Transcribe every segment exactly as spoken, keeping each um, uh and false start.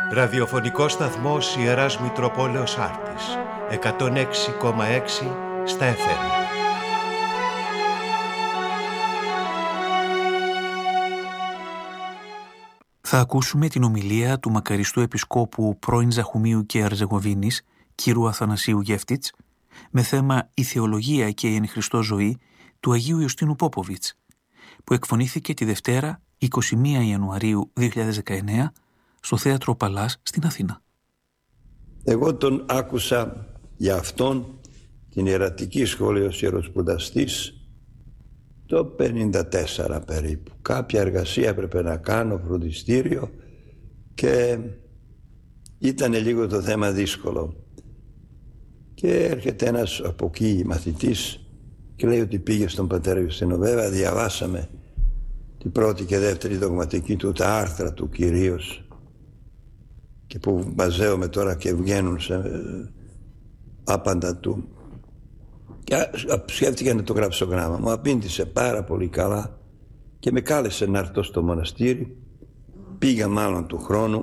Ραδιοφωνικός σταθμός Ιεράς Μητροπόλεως Άρτης, εκατόν έξι κόμμα έξι στα εφ εμ. Θα ακούσουμε την ομιλία του μακαριστού επισκόπου πρώην Ζαχουμίου και Ερζεγοβίνης, κ. Αθανασίου Γεύτιτς, με θέμα «Η θεολογία και η εν Χριστώ ζωή» του Αγίου Ιωστίνου Πόποβιτς, που εκφωνήθηκε τη Δευτέρα εικοστή πρώτη Ιανουαρίου δύο χιλιάδες δεκαεννέα στο Θέατρο Παλάς στην Αθήνα. Εγώ τον άκουσα για αυτόν την ιερατική σχολή ως ιεροσπουδαστής το πενήντα τέσσερα περίπου. Κάποια εργασία έπρεπε να κάνω, φροντιστήριο, και ήταν λίγο το θέμα δύσκολο. Και έρχεται ένας από εκεί μαθητής και λέει ότι πήγε στον πατέρα Ιωστίνο. Βέβαια διαβάσαμε την πρώτη και δεύτερη δογματική του, τα άρθρα του κυρίως, και που μαζεύομαι τώρα και βγαίνουν σε άπαντα του. Και σκέφτηκα να το γράψω γράμμα. Μου απήντησε πάρα πολύ καλά και με κάλεσε να έρθω στο μοναστήρι. Πήγα μάλλον του χρόνου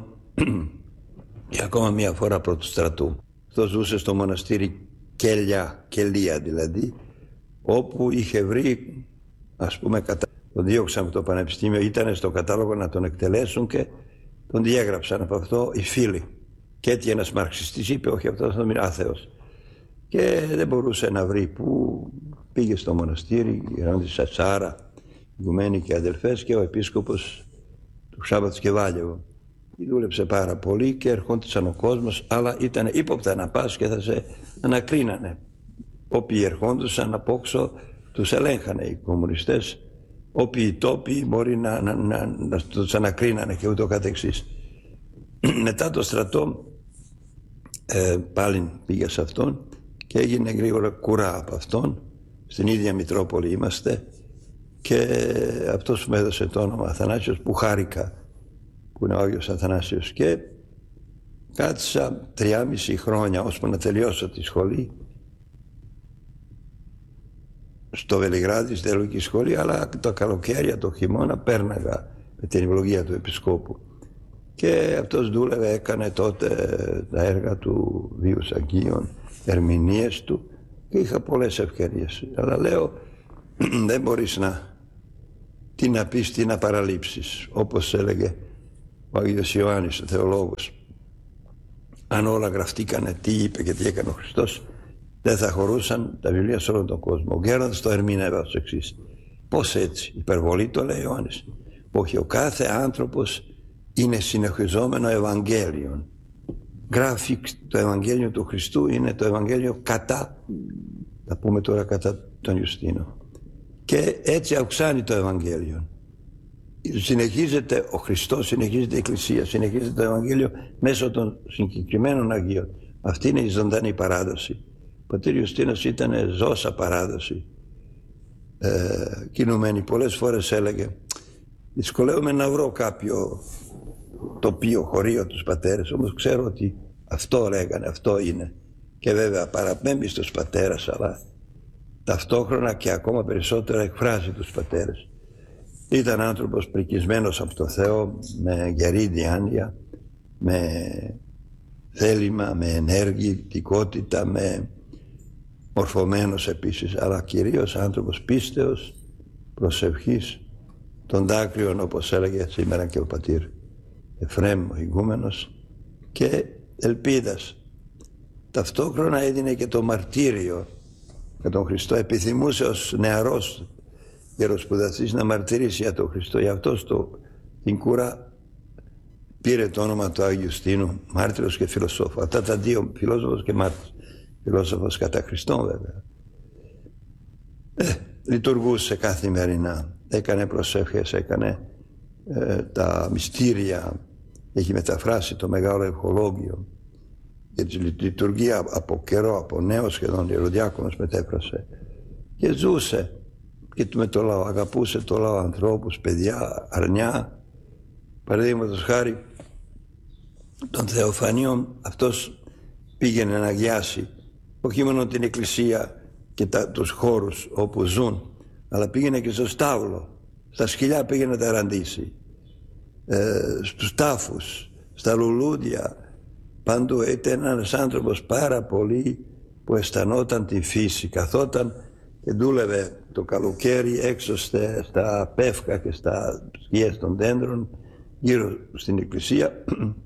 και ακόμα μία φορά πρώτου στρατού. Αυτό ζούσε στο μοναστήρι Κέλια, Κελία δηλαδή, όπου είχε βρει, ας πούμε, κατα... τον διώξαν από το πανεπιστήμιο, ήταν στο κατάλογο να τον εκτελέσουν και τον διέγραψαν από αυτό οι φίλοι. Και έτσι ένας μαρξιστής είπε, όχι, αυτός θα μείνει άθεος. Και δεν μπορούσε να βρει που. Πήγε στο μοναστήρι, ράντισε Σάρα, ηγουμένοι και αδελφές, και ο επίσκοπος του Σάββατος και Βάλιεβο. Δούλεψε πάρα πολύ και ερχόντουσαν ο κόσμος, αλλά ήταν ύποπτα να πας και θα σε ανακρίνανε. Όποιοι ερχόντουσαν από όξω τους ελέγχανε οι κομμουνιστές. Όποιοι τόποι μπορεί να, να, να, να τους ανακρίνανε και ούτω καθεξής. Μετά το στρατό ε, πάλι πήγα σε αυτόν και έγινε γρήγορα κουρά από αυτόν. Στην ίδια Μητρόπολη είμαστε, και αυτός που με έδωσε το όνομα Αθανάσιος, που χάρηκα που είναι ο Άγιος Αθανάσιος. Και κάτσα τριάμιση χρόνια ώσπου να τελειώσω τη σχολή στο Βελιγράδι, στη θεολογική σχολή, αλλά το καλοκαίρια, το χειμώνα πέρναγα με την ευλογία του Επισκόπου. Και αυτός δούλευε, έκανε τότε τα έργα του Βίους Αγγείων, ερμηνείες του, και είχα πολλές ευκαιρίες. Αλλά λέω, δεν μπορείς να τι να πεις, τι να παραλείψεις. Όπως έλεγε ο Άγιος Ιωάννης, ο θεολόγος, αν όλα γραφτήκανε τι είπε και τι έκανε ο Χριστός, δεν θα χωρούσαν τα βιβλία σε όλο τον κόσμο. Ο Γέροντας το ερμήνευε ως εξής. Πώς έτσι, υπερβολή το λέει ο Ιωάννης? Όχι, ο κάθε άνθρωπος είναι συνεχιζόμενο Ευαγγέλιον. Γράφει το Ευαγγέλιο του Χριστού, είναι το Ευαγγέλιο κατά, θα πούμε τώρα κατά τον Ιουστίνο. Και έτσι αυξάνει το Ευαγγέλιο. Συνεχίζεται ο Χριστός, συνεχίζεται η Εκκλησία, συνεχίζεται το Ευαγγέλιο μέσω των συγκεκριμένων Αγίων. Αυτή είναι η ζωντανή παράδοση. Ο πατήρ Ιουστίνος ήταν ζώσα παράδοση. Ε, κινουμένη. Πολλές φορές έλεγε, δυσκολεύομαι να βρω κάποιο τοπίο, χωρίο τους πατέρες, όμως ξέρω ότι αυτό λέγανε, αυτό είναι. Και βέβαια παραπέμπει στους πατέρες, αλλά ταυτόχρονα και ακόμα περισσότερα εκφράζει τους πατέρες. Ήταν άνθρωπος πρικισμένος από το Θεό, με γερή διάνοια, με θέλημα, με ενεργητικότητα, με μορφωμένος επίσης, αλλά κυρίως άνθρωπος πίστεως, προσευχής, των δάκρυων, όπως έλεγε σήμερα και ο πατήρ Εφραίμ, ο ηγούμενος, και ελπίδας. Ταυτόχρονα έδινε και το μαρτύριο για τον Χριστό. Επιθυμούσε ως νεαρός ιεροσπουδαστής να μαρτυρήσει για τον Χριστό. Γι' αυτό στο, την κούρα πήρε το όνομα του Άγιου Ιουστίνου, μάρτυρος και φιλοσόφος. Αυτά τα δύο, φιλόσοφος και μάρτυρος. Φιλόσοφος κατά Χριστόν βέβαια. Ε, λειτουργούσε καθημερινά. Έκανε προσεύχες, έκανε ε, τα μυστήρια. Έχει μεταφράσει το μεγάλο ευχολόγιο. Για τη λειτουργία από καιρό, από νέο σχεδόν ιεροδιάκονος μετέφρασε. Και ζούσε και με το λαό, αγαπούσε το λαό, ανθρώπους, παιδιά, αρνιά. Παραδείγματος χάρη των Θεοφανίων, αυτός πήγαινε να αγιάσει όχι μόνο την εκκλησία και τα, τους χώρους όπου ζουν, αλλά πήγαινε και στο στάβλο, στα σκυλιά πήγαινε να τα ραντίσει, ε, στους τάφους, στα λουλούδια, παντού. Ήταν ένας άνθρωπος πάρα πολύ που αισθανόταν τη φύση, καθόταν και δούλευε το καλοκαίρι έξω στα, στα πεύκα και στα σκιές των δέντρων γύρω στην εκκλησία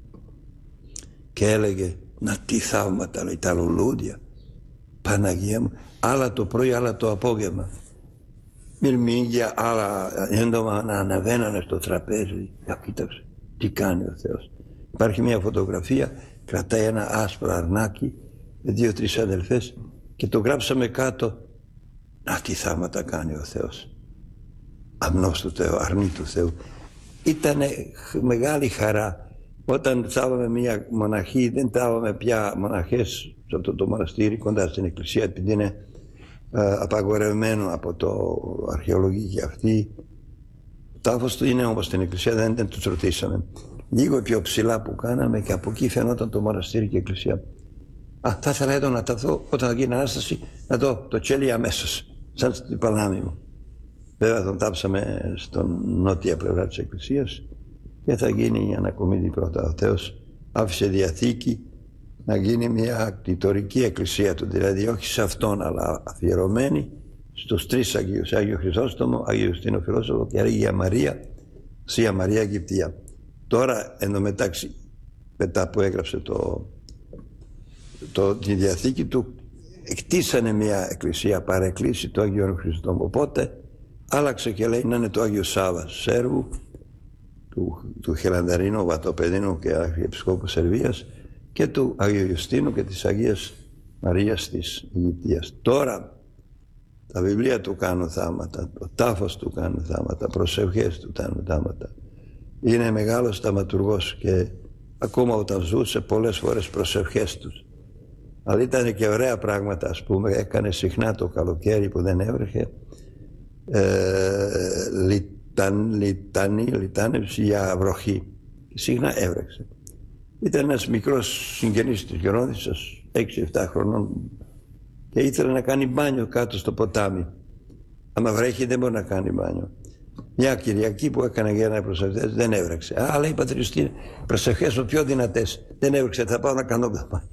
και έλεγε, να τι θαύματα, λέει, τα λουλούδια, Παναγία μου, άλλα το πρωί, άλλα το απόγευμα, μυρμήγκια, άλλα έντομα να αναβαίνανε στο τραπέζι. Για κοίταξε, τι κάνει ο Θεός. Υπάρχει μια φωτογραφία, κρατάει ένα άσπρο αρνάκι με δύο-τρεις αδελφές και το γράψαμε κάτω, να τι θαύματα κάνει ο Θεός. Αμνός του Θεού, αρνή του Θεού. Ήτανε μεγάλη χαρά. Όταν θάβαμε μια μοναχή, δεν θάβαμε πια μοναχές σε αυτό το μοναστήρι κοντά στην εκκλησία, επειδή είναι ε, απαγορευμένο από το αρχαιολογική αυτή. Ο τάφος του είναι όμως στην εκκλησία, δεν, δεν τους ρωτήσαμε. Λίγο πιο ψηλά που κάναμε και από εκεί φαινόταν το μοναστήρι και η εκκλησία. Α, θα ήθελα εδώ να ταθώ όταν γίνει Ανάσταση, να δω το τσέλι αμέσως, σαν στην παλάμη μου. Βέβαια τον τάψαμε στον νότια πλευρά της εκκλησίας και θα γίνει η ανακομίδη πρώτα. Ο Θεός άφησε διαθήκη να γίνει μια κτητορική εκκλησία του, δηλαδή όχι σε αυτόν, αλλά αφιερωμένη στους τρεις Αγίους, Άγιο Χρυσόστομο, Άγιο Ιουστίνο Φιλόσοφο και Αγία Μαρία, Σία Μαρία Αιγυπτία. Τώρα εντωμεταξύ, μετά που έγραψε το, το, τη διαθήκη του, κτίσανε μια εκκλησία, παρεκκλήση του Αγίου Χρυσόστομου. Οπότε άλλαξε και λέει να είναι το Άγιο Σάββα Σέρβου, του, του Χελανδαρίνου, Βατοπεδίνου και Αρχιεπισκόπου Σερβίας και του Αγίου Ιουστίνου και της Αγίας Μαρίας της Αιγυπτίας. Τώρα τα βιβλία του κάνουν θάματα, ο τάφος του κάνουν θάματα, προσευχές του κάνουν θάματα. Είναι μεγάλος θαματουργός και ακόμα όταν ζούσε πολλές φορές προσευχές τους. Αλλά ήταν και ωραία πράγματα, ας πούμε, έκανε συχνά το καλοκαίρι που δεν έβρεχε ε, λιταν, λιτανή, λιτάνευση για βροχή. Και συχνά έβρεξε. Ήταν ένας μικρός συγγενής της Γερόνισσας, έξι εφτά χρονών, και ήθελε να κάνει μπάνιο κάτω στο ποτάμι. Άμα βρέχει δεν μπορεί να κάνει μπάνιο. Μια Κυριακή που έκανε για ένα προσευχές δεν έβρεξε. Α, λέει Πατήρ Ιουστίνε, προσευχές μου πιο δυνατές. Δεν έβρεξε, θα πάω να κάνω μπάνιο.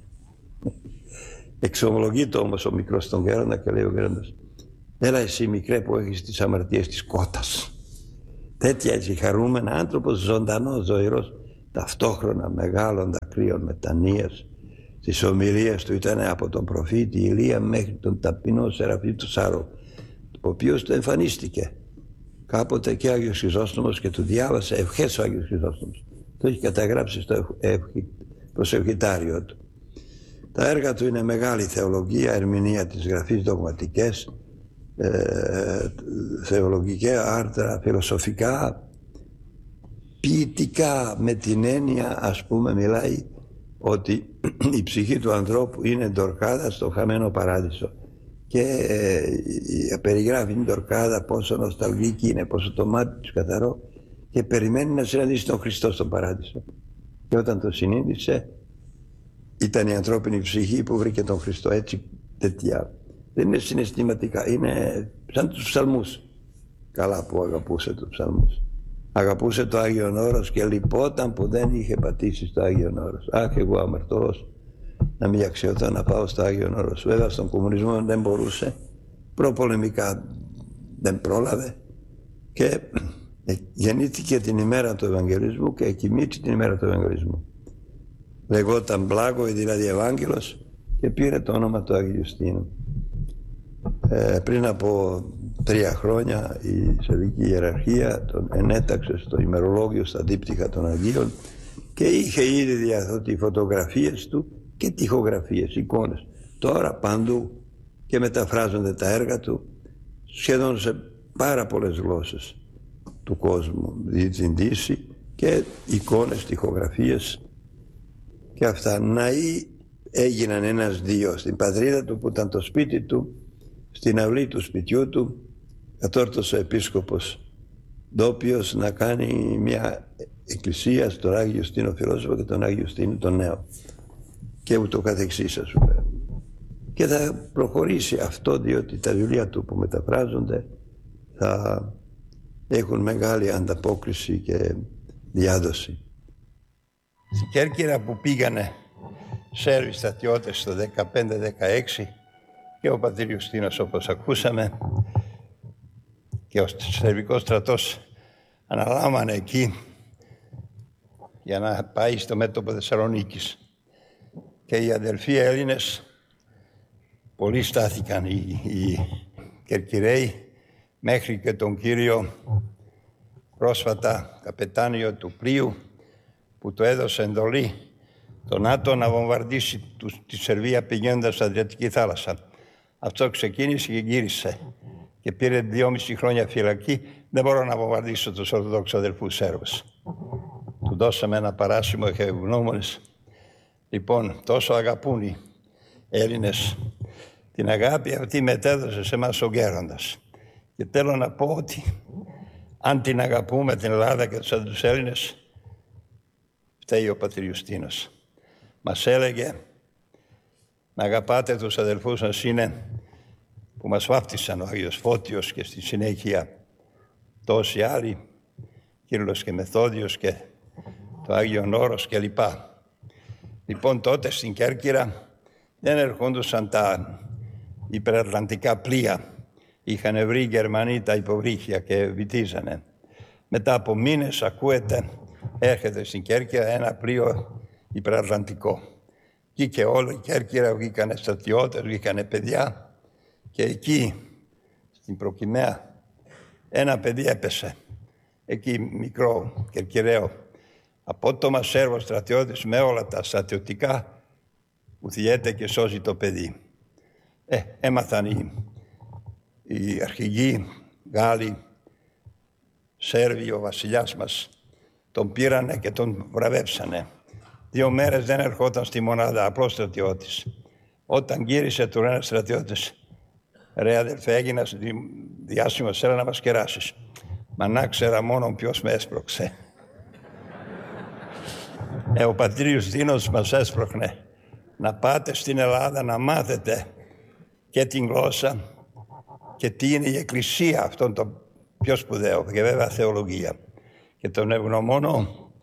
Εξομολογείται όμως ο μικρός στον γέροντα και λέει ο γέροντας, έλα εσύ μικρέ που έχεις τις αμαρτίες της κότας. Τέτοια έτσι χαρούμενα άνθρωπος, ζωντανός, ζωηρός, ταυτόχρονα μεγάλων δακρύων μετανοίας. Στις ομιλίες του ήταν από τον προφήτη Ηλία μέχρι τον ταπεινό Σεραφείμ του Σάρου, ο οποίος του εμφανίστηκε κάποτε και Άγιος Χρυσόστομος και του διάβασε ευχές ο Άγιος Χρυσόστομος. Το έχει καταγράψει στο προσευχητάριο του. Τα έργα του είναι μεγάλη θεολογία, ερμηνεία της γραφής, δογματικές, ε, θεολογικά άρθρα, φιλοσοφικά, ποιητικά, με την έννοια, ας πούμε, μιλάει ότι η ψυχή του ανθρώπου είναι ντορκάδα στο χαμένο παράδεισο και ε, περιγράφει την ντορκάδα πόσο νοσταλγική είναι, πόσο το μάτι του καθαρό και περιμένει να συναντήσει τον Χριστό στον παράδεισο. Και όταν το συνείδησε, ήταν η ανθρώπινη ψυχή που βρήκε τον Χριστό. Έτσι, τέτοια. Δεν είναι συναισθηματικά, είναι σαν τους ψαλμούς. Καλά που αγαπούσε τους ψαλμούς. Αγαπούσε το Άγιον Όρος και λυπόταν που δεν είχε πατήσει στο Άγιον Όρος. Αχ, εγώ αμαρτωλός, να μην αξιωθώ να πάω στο Άγιον Όρος. Βέβαια στον κομμουνισμό δεν μπορούσε, προπολεμικά δεν πρόλαβε και γεννήθηκε την ημέρα του Ευαγγελισμού και εκοιμήθη την ημέρα του Ευαγγελισμού. Λεγόταν Πλάκο, δηλαδή Ευάγγελος, και πήρε το όνομα του Αγίου Ιουστίνου. Ε, πριν από τρία χρόνια η Σερβική Ιεραρχία τον ενέταξε στο ημερολόγιο στα δίπτυχα των Αγίων και είχε ήδη διαθέτει φωτογραφίες του και τοιχογραφίες, εικόνες. Τώρα παντού και μεταφράζονται τα έργα του σχεδόν σε πάρα πολλές γλώσσες του κόσμου, στην Δύση, και εικόνες, τοιχογραφίες και αυτά. Ναοί έγιναν ένας-δύο στην πατρίδα του που ήταν το σπίτι του. Στην αυλή του σπιτιού του κατόρθωσε ο επίσκοπος ντόπιος να κάνει μια εκκλησία στον Άγιο Ιουστίνο Φιλόσοφο και τον Άγιο Ιουστίνο τον Νέο και ούτω καθεξής, ας πούμε. Και θα προχωρήσει αυτό, διότι τα βιβλία του που μεταφράζονται θα έχουν μεγάλη ανταπόκριση και διάδοση. Στην Κέρκυρα που πήγανε Σέρβοι στρατιώτες το δεκαπέντε δεκαέξι και ο πατήρ Ιουστίνος, όπως ακούσαμε, και ο Σερβικός στρατός αναλάμβανε εκεί για να πάει στο μέτωπο Θεσσαλονίκης. Και οι αδελφοί Έλληνες, πολλοί στάθηκαν, οι, οι Κερκυραίοι, μέχρι και τον κύριο πρόσφατα καπετάνιο του πλοίου που του έδωσε εντολή το ΝΑΤΟ να βομβαρδίσει τη Σερβία πηγαίνοντας στην Αδριατική θάλασσα. Αυτό ξεκίνησε και γύρισε και πήρε δυόμιση χρόνια φυλακή. Δεν μπορώ να βομβαρδίσω τους Ορθοδόξους αδελφούς Σέρβους. Του δώσαμε ένα παράσημο και ευγνώμονες. Λοιπόν, τόσο αγαπούν οι Έλληνες. Την αγάπη αυτή μετέδωσε σε εμάς ο Γέροντας. Και θέλω να πω ότι αν την αγαπούμε την Ελλάδα και τους Έλληνες, φταίει ο πατήρ Ιουστίνος. Μας έλεγε να αγαπάτε τους αδελφούς σας, είναι που μας βάφτισαν ο Άγιος Φώτιος και στη συνέχεια τόσοι άλλοι, Κύριλλος και Μεθόδιος και το Άγιον Όρος κλπ. Λοιπόν, τότε στην Κέρκυρα δεν ερχόντουσαν τα υπερατλαντικά πλοία. Είχαν βρει οι Γερμανοί τα υποβρύχια και βυθίζανε. Μετά από μήνες ακούεται, έρχεται στην Κέρκυρα ένα πλοίο υπερατλαντικό. Εκεί και όλη η Κέρκυρα βγήκανε στρατιώτες, βγήκανε παιδιά και εκεί στην Προκυμαία ένα παιδί έπεσε. Εκεί μικρό Κερκυραίο, απότομα Σέρβος στρατιώτης με όλα τα στρατιωτικά, ουθιέται και σώζει το παιδί. Ε, έμαθαν οι, οι αρχηγοί Γάλλοι, Σέρβοι, ο βασιλιάς μας, τον πήρανε και τον βραβεύσανε. Δύο μέρες δεν ερχόταν στη μονάδα, απλός στρατιώτης. Όταν γύρισε του ένας στρατιώτης, ρε αδελφέ, έγινα διάσημος, έλα να μας κεράσεις. Μα να ξέρα μόνο ποιος με έσπρωξε. Ε, ο πατήρ Ιουστίνος μας έσπρωχνε να πάτε στην Ελλάδα να μάθετε και την γλώσσα και τι είναι η Εκκλησία, αυτό το πιο σπουδαίο, και βέβαια θεολογία. Και τον ευγνωμόνω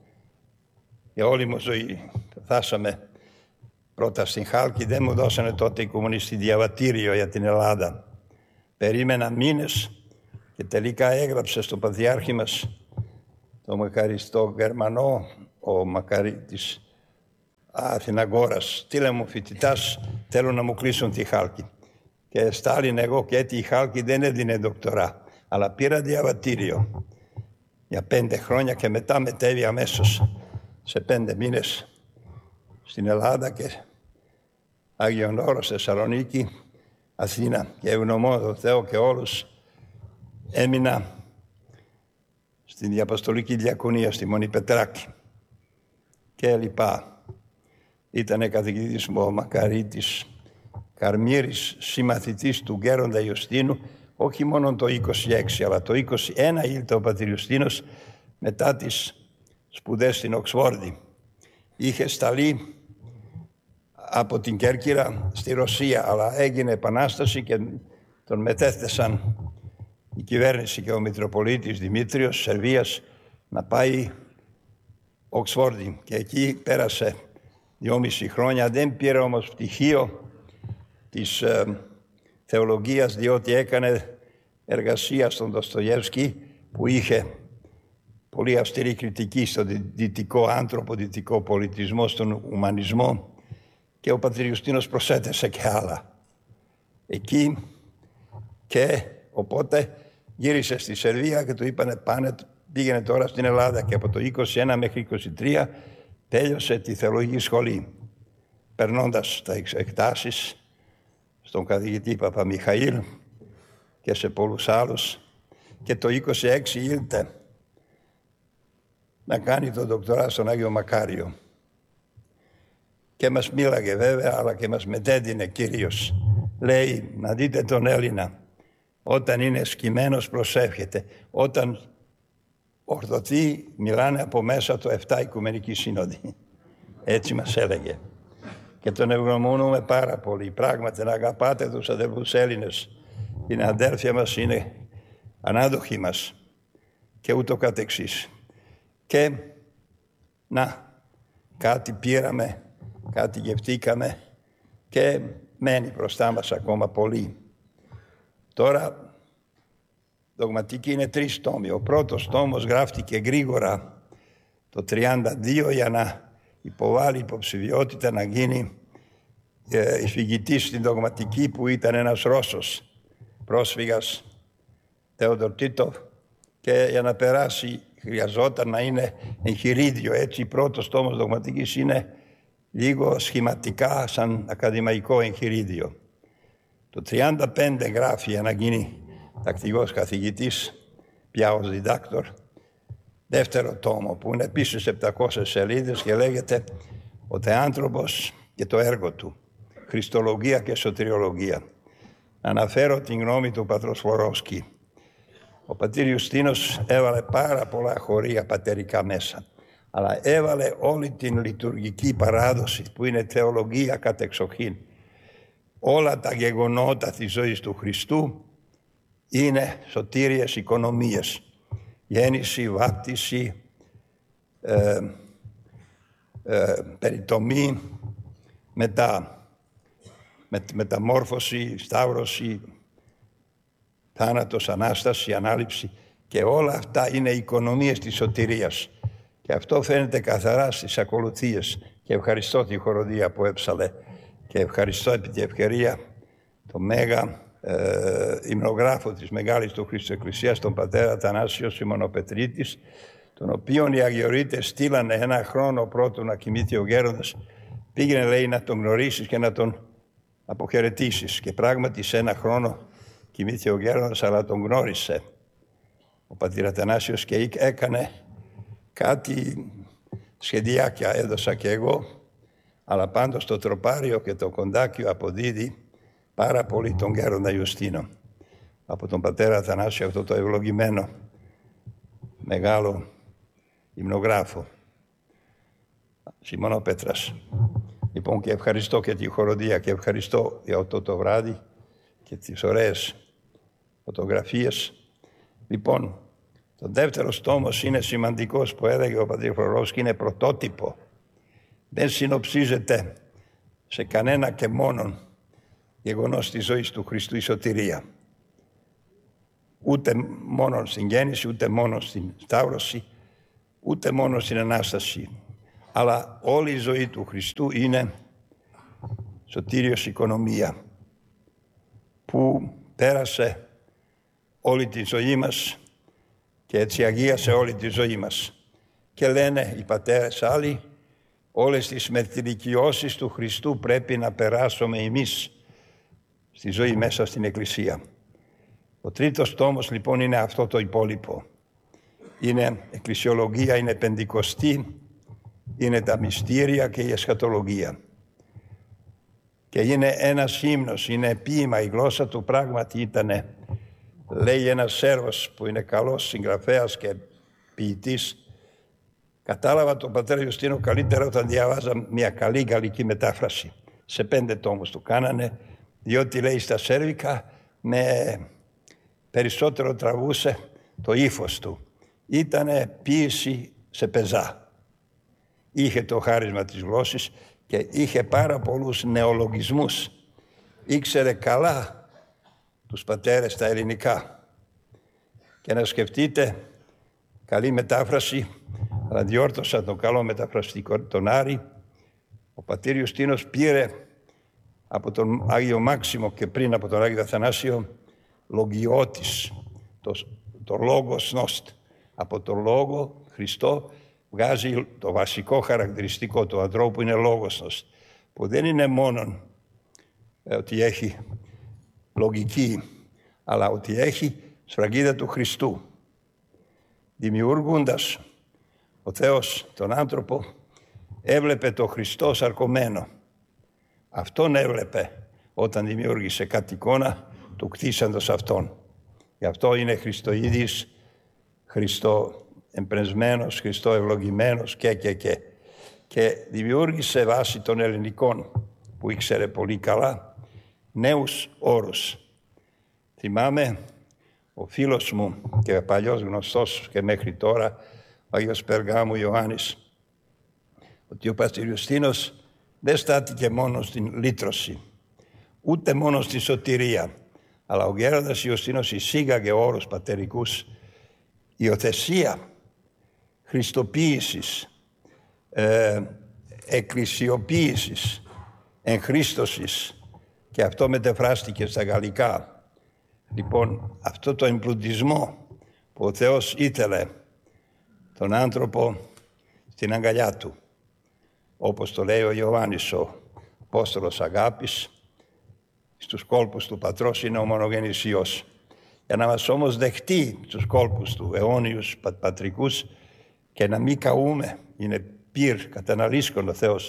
για όλη μου ζωή. Φτάσαμε πρώτα στην Χάλκη, δεν μου δώσανε τότε οι κομμουνιστοί διαβατήριο για την Ελλάδα. Περίμενα μήνες και τελικά έγραψε στον Πατριάρχη μας, το μακαριστό Γερμανό, ο Μακαρίτης Αθηναγόρας, στείλε μου φοιτητάς, θέλουν να μου κλείσουν τη Χάλκη. Και Στάλιν εγώ και έτσι η Χάλκη δεν έδινε δοκτορά, αλλά πήρα διαβατήριο για πέντε χρόνια και μετά μετέβη αμέσως σε πέντε μήνες στην Ελλάδα και Άγιον Όρος, Θεσσαλονίκη, Αθήνα. Και ευγνωμώ τον Θεό και όλους, έμεινα στην Διαποστολική Διακονία στη Μονή Πετράκη και λοιπά. Ήτανε καθηγητής μου ο Μακαρίτης Καρμύρης, συμμαθητής του Γέροντα Ιουστίνου, όχι μόνο το είκοσι έξι, αλλά το είκοσι ένα ήλθε ο πατήρ Ιουστίνος μετά τις σπουδές στην Οξφόρδη. Είχε σταλεί από την Κέρκυρα στη Ρωσία, αλλά έγινε επανάσταση και τον μετέθεσαν η κυβέρνηση και ο Μητροπολίτης Δημήτριος Σερβίας να πάει Οξφόρδη. Και εκεί πέρασε δυόμιση χρόνια. Δεν πήρε όμως πτυχίο της ε, θεολογίας, διότι έκανε εργασία στον Δοστογεύσκη που είχε πολύ αυστηρή κριτική στον δυτικό άνθρωπο, δυτικό πολιτισμό, στον ουμανισμό, και ο πατήρ Ιουστίνος προσέθεσε και άλλα εκεί. Και οπότε γύρισε στη Σερβία και του είπανε πάνε, πήγαινε τώρα στην Ελλάδα, και από το είκοσι ένα μέχρι είκοσι τρία τέλειωσε τη θεολογική σχολή, περνώντας τα εκτάσεις στον καθηγητή Παπαμιχαήλ και σε πολλούς άλλους, και το είκοσι έξι ήλθε να κάνει το δοκτορά στον Άγιο Μακάριο. Και μας μίλαγε βέβαια, αλλά και μας μετέδινε κυρίως. Λέει, να δείτε τον Έλληνα, όταν είναι σκυμμένος προσεύχεται, όταν ορθωθεί μιλάνε από μέσα το επτά Οικουμενική Σύνοδη. Έτσι μας έλεγε. Και τον ευγνωμονούμε πάρα πολύ. Πράγματι να αγαπάτε τους αδελφούς Έλληνες. Είναι αδέλφια μας, είναι ανάδοχοι μας και ούτω καθεξής. Και να, κάτι πήραμε, κάτι γευτήκαμε και μένει μπροστά μας ακόμα πολύ. Τώρα, δογματική είναι τρεις τόμοι. Ο πρώτος τόμος γράφτηκε γρήγορα το τριάντα δύο για να υποβάλει υποψηφιότητα να γίνει ε, εισηγητής στην δογματική, που ήταν ένας Ρώσος πρόσφυγας, Θεόδωρ Τίτοφ, και για να περάσει χρειαζόταν να είναι εγχειρίδιο. Έτσι, πρώτος τόμος δογματικής είναι λίγο σχηματικά σαν ακαδημαϊκό εγχειρίδιο. Το τριάντα πέντε γράφει για να γίνει τακτικός καθηγητής, πια ως διδάκτορ, δεύτερο τόμο, που είναι επίσης επτακόσιες σελίδες και λέγεται «Ο Θεάνθρωπος και το έργο του, Χριστολογία και Σωτηριολογία». Αναφέρω την γνώμη του πατρός Φλωρόσκι. Ο πατήρ Ιουστίνος έβαλε πάρα πολλά χωρία πατερικά μέσα, αλλά έβαλε όλη την λειτουργική παράδοση που είναι θεολογία κατεξοχήν. Όλα τα γεγονότα της ζωής του Χριστού είναι σωτήριες οικονομίες. Γέννηση, βάπτιση, ε, ε, περιτομή, μετά με, μεταμόρφωση, σταύρωση, θάνατος, Ανάσταση, Ανάληψη, και όλα αυτά είναι οικονομίες της σωτηρίας. Και αυτό φαίνεται καθαρά στις ακολουθίες. Και ευχαριστώ τη χοροδία που έψαλε και ευχαριστώ επί τη ευκαιρία το μέγα ε, υμνογράφο της Μεγάλης του Χριστού Εκκλησίας, τον πατέρα Αθανάσιο Σιμωνοπετρίτης, τον οποίον οι Αγιορείτες στείλανε ένα χρόνο πρώτου να κοιμήθη ο γέροντας. Πήγαινε, λέει, να τον γνωρίσεις και να τον αποχαιρετήσεις. Και πράγματι σε ένα χρόνο κοιμήθηκε ο γέροντας, αλλά τον γνώρισε ο πατήρ Αθανάσιος και έκανε κάτι σχεδιάκια, έδωσα και εγώ, αλλά πάντως το τροπάριο και το κοντάκιο αποδίδει πάρα πολύ τον γέροντα Ιουστίνο. Από τον πατέρα Αθανάσιο αυτό το ευλογημένο μεγάλο υμνογράφο, Σιμώνο Πέτρας. Λοιπόν, και ευχαριστώ και τη χοροδία και ευχαριστώ για αυτό το βράδυ και τις ωραίες φωτογραφίες. Λοιπόν, το δεύτερο τόμος είναι σημαντικός, που έλεγε ο πατήρ Φλωρόσκι, είναι πρωτότυπο. Δεν συνοψίζεται σε κανένα και μόνον γεγονός της ζωής του Χριστού η σωτηρία. Ούτε μόνο στην γέννηση, ούτε μόνο στην σταύρωση, ούτε μόνο στην Ανάσταση. Αλλά όλη η ζωή του Χριστού είναι σωτήριος οικονομία, που πέρασε όλη τη ζωή μας και έτσι αγίασε όλη τη ζωή μας. Και λένε οι πατέρες άλλοι, όλες τις μαρτυρικιώσεις του Χριστού πρέπει να περάσουμε εμείς στη ζωή μέσα στην Εκκλησία. Ο τρίτος τόμος λοιπόν είναι αυτό το υπόλοιπο. Είναι εκκλησιολογία, είναι πεντηκοστή, είναι τα μυστήρια και η εσχατολογία. Και είναι ένας ύμνος, είναι ποίημα, η γλώσσα του πράγματι ήτανε, λέει ένας Σέρβος που είναι καλός συγγραφέας και ποιητής. Κατάλαβα τον πατέρα Ιουστίνο καλύτερα όταν διάβαζα μια καλή γαλλική μετάφραση. Σε πέντε τόμους του κάνανε, διότι λέει στα σέρβικα με περισσότερο τραβούσε το ύφος του. Ήτανε ποίηση σε πεζά. Είχε το χάρισμα της γλώσσης και είχε πάρα πολλούς νεολογισμούς. Ήξερε καλά τους πατέρες στα ελληνικά. Και να σκεφτείτε, καλή μετάφραση, αλλά διόρθωσα τον καλό μεταφραστικό τον Άρη. Ο πατήρ Ιουστίνος πήρε από τον Άγιο Μάξιμο και πριν από τον Άγιο Αθανάσιο λογιώτης, το, το λόγος νόστ. Από το λόγο Χριστό βγάζει το βασικό χαρακτηριστικό του ανθρώπου, είναι λόγος νόστ, που δεν είναι μόνο ε, ότι έχει λογική, αλλά ότι έχει σφραγίδα του Χριστού. Δημιουργούντας ο Θεός τον άνθρωπο, έβλεπε το Χριστό σαρκωμένο. Αυτόν έβλεπε όταν δημιούργησε κάτι εικόνα του κτίσαντος αυτόν. Γι' αυτό είναι Χριστοίδης, Χριστό εμπνευσμένος, Χριστό ευλογημένος και και και. Και δημιούργησε βάσει των ελληνικών που ήξερε πολύ καλά νέους όρους. Θυμάμαι ο φίλος μου και παλιός γνωστός και μέχρι τώρα, ο Άγιος Περγάμου Ιωάννης, ότι ο πατήρ Ιουστίνος δεν στάθηκε μόνο στην λύτρωση, ούτε μόνο στη σωτηρία, αλλά ο γέροντας Ιουστίνος εισήγαγε όρους πατερικούς, υιοθεσία, χριστοποίησης, ε, εκκλησιοποίησης, εγχρίστωσης, και αυτό μετεφράστηκε στα γαλλικά. Λοιπόν, αυτό το εμπλουτισμό που ο Θεός ήθελε τον άνθρωπο στην αγκαλιά του, όπως το λέει ο Ιωάννης ο Απόστολος αγάπης, στους κόλπους του Πατρός είναι ο μονογενής Υιός. Για να μας όμως δεχτεί στους κόλπους του αιώνιους πα, πατρικούς και να μην καούμε, είναι πυρ καταναλύσκον ο Θεός,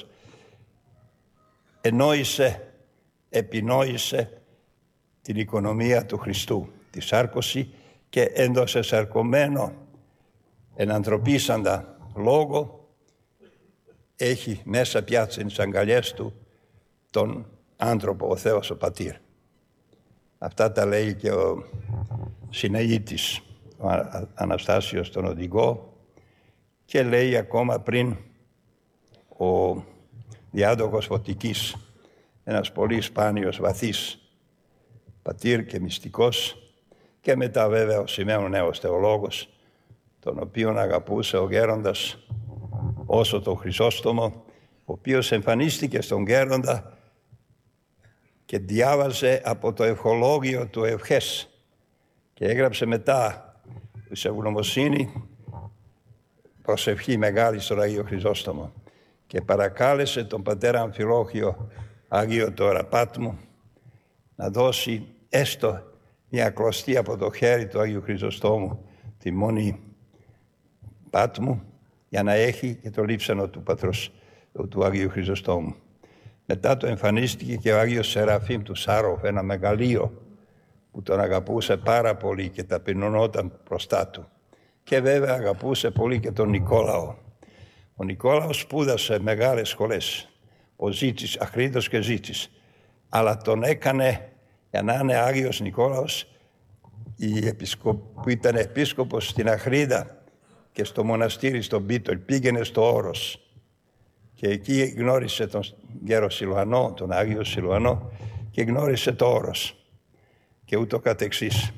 ενόησε, επινόησε την οικονομία του Χριστού, τη σάρκωση, και έδωσε σαρκωμένο ενανθρωπίσαντα λόγο, έχει μέσα πια στις αγκαλιές του τον άνθρωπο, ο Θεός ο Πατήρ. Αυτά τα λέει και ο Συναήτης, ο Αναστάσιος τον Οδηγό, και λέει ακόμα πριν ο διάδοχος Φωτικής, ένας πολύ σπάνιος βαθύς πατήρ και μυστικός, και μετά βέβαια ο Σημαίων νέος θεολόγος, τον οποίον αγαπούσε ο γέροντας όσο τον Χρυσόστομο, ο οποίος εμφανίστηκε στον γέροντα και διάβαζε από το ευχολόγιο του ευχές και έγραψε μετά σε ευγνωμοσύνη προσευχή μεγάλη στον Αγίο Χρυσόστομο και παρακάλεσε τον πατέρα Αμφιλόχιο Άγιο τώρα Πάτμου να δώσει έστω μια κλωστή από το χέρι του Αγίου Χρυσοστόμου τη μόνη Πάτμου, για να έχει και το λείψανο του πατρός του Αγίου Χρυσοστόμου. Μετά το εμφανίστηκε και ο Άγιος Σεραφείμ του Σάροφ, ένα μεγαλείο που τον αγαπούσε πάρα πολύ και ταπεινωνόταν μπροστά του. Και βέβαια αγαπούσε πολύ και τον Νικόλαο. Ο Νικόλαος σπούδασε μεγάλες σχολές, ο Ζήτσης, Αχρίδος και Ζήτσης, αλλά τον έκανε για να είναι Άγιος Νικόλαος η επισκο... που ήταν επίσκοπος στην Αχρίδα και στο μοναστήρι στον Πίτολ, πήγαινε στο Όρος και εκεί γνώρισε τον γέρο Σιλουανό, τον Άγιο Σιλουανό, και γνώρισε το Όρος και ούτω καθεξής.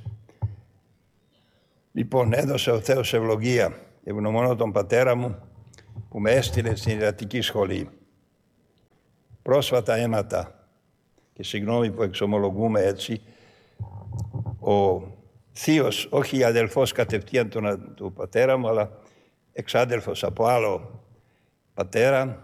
Λοιπόν, έδωσε ο Θεός ευλογία, ευγνωμονώ τον πατέρα μου που με έστειλε στην ιερατική σχολή. Πρόσφατα αίματα, και συγγνώμη που εξομολογούμε έτσι, ο θείος, όχι αδελφός κατευθείαν του, του πατέρα μου, αλλά εξάδελφος από άλλο πατέρα,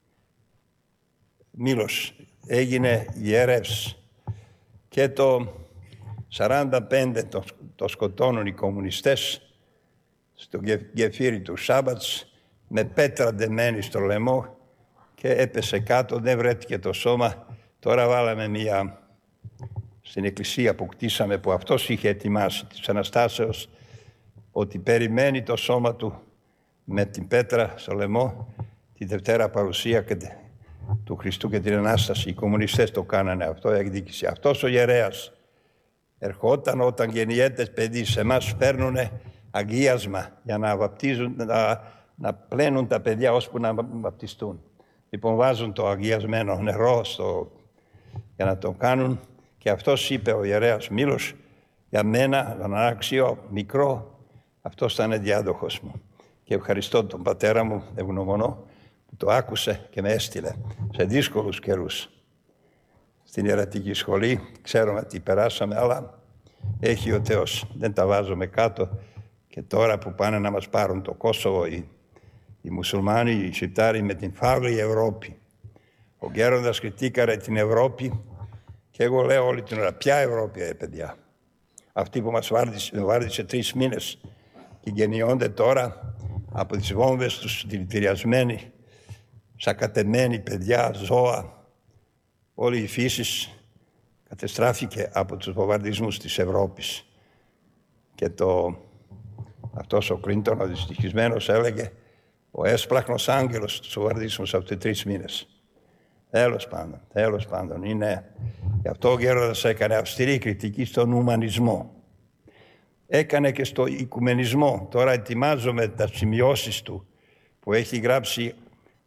Μήλος, έγινε ιερεύς και το σαράντα πέντε το, το σκοτώνουν οι κομμουνιστές στο γεφύρι του Σάμπατς με πέτρα ντεμένη στο λαιμό και έπεσε κάτω, δεν βρέθηκε το σώμα. Τώρα βάλαμε μία στην εκκλησία που κτίσαμε, που αυτός είχε ετοιμάσει της Αναστάσεως, ότι περιμένει το σώμα του με την πέτρα στο λαιμό τη Δευτέρα Παρουσία και του Χριστού και την Ανάσταση. Οι κομμουνιστές το κάνανε αυτό, εκδίκηση. Αυτός ο ιερέας ερχόταν όταν γεννιέται παιδί, σε εμάς φέρνουνε αγίασμα για να βαπτίζουν, να, να πλένουν τα παιδιά ώσπου να βαπτιστούν. Λοιπόν, βάζουν το αγιασμένο νερό στο, για να το κάνουν, και αυτός είπε ο ιερέας Μήλος, για μένα, τον άξιο μικρό, αυτός θα είναι διάδοχος μου. Και ευχαριστώ τον πατέρα μου, ευγνωμονώ, που το άκουσε και με έστειλε σε δύσκολους καιρούς στην ιερατική σχολή. Ξέρουμε τι περάσαμε, αλλά έχει ο Θεός. Δεν τα βάζουμε κάτω. Και τώρα που πάνε να μας πάρουν το Κόσοβο οι, οι μουσουλμάνοι, οι Σιτάροι, με την φαύλη Ευρώπη. Ο γέροντας κριτήκαρε την Ευρώπη και εγώ λέω όλη την ώρα, ποια Ευρώπη, ε, παιδιά. Αυτή που μας βάρδισε, βάρδισε τρεις μήνες και γεννιόνται τώρα από τις βόμβες τους δηλητηριασμένοι, σακατεμένοι παιδιά, ζώα. Όλη η φύση κατεστράφηκε από τους βομβαρδισμούς της Ευρώπης. Και το, αυτός ο Κλίντον, ο δυστυχισμένος, έλεγε ο έσπλαχνος άγγελος τους βομβαρδισμούς αυτούς τρεις μήνες. Τέλος πάντων, τέλος πάντων, είναι... Γι' αυτό ο γέροντας έκανε αυστηρή κριτική στον ουμανισμό. Έκανε και στο οικουμενισμό. Τώρα ετοιμάζομαι τα σημειώσεις του που έχει γράψει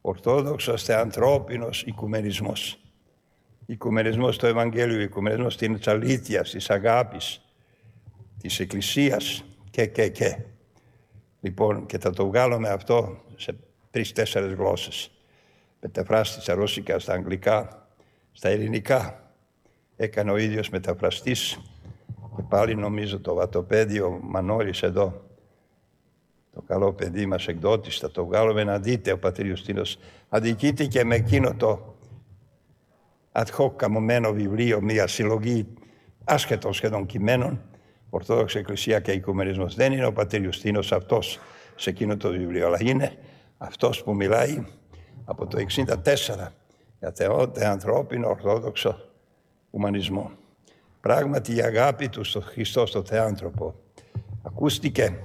ορθόδοξος θεανθρώπινος οικουμενισμός. Οικουμενισμός του Ευαγγέλιου, οικουμενισμός της αλήθειας, της αγάπης, της Εκκλησίας και και και. Λοιπόν, και θα το βγάλουμε αυτό σε τρεις-τέσσερες γλώσσες. Μεταφράστη στα ρώσικα, στα αγγλικά, στα ελληνικά. Έκανε ο ίδιος μεταφραστής και πάλι νομίζω το βατοπέδιο Μανώλης εδώ, το καλό παιδί μας εκδότης, θα το βγάλουμε να δείτε. Ο πατήρ Ιουστίνος αδικείται και με εκείνο το ad hoc καμωμένο βιβλίο, μια συλλογή άσχετων σχεδόν κειμένων, Ορθόδοξη Εκκλησία και Οικουμενισμός. Δεν είναι ο πατήρ Ιουστίνος αυτός σε εκείνο το βιβλίο, αλλά είναι αυτός που μιλάει από το εξήντα τέσσερα για θεό, θεανθρώπινο, ορθόδοξο ουμανισμό. Πράγματι η αγάπη του στο Χριστό, στο θεάνθρωπο. Ακούστηκε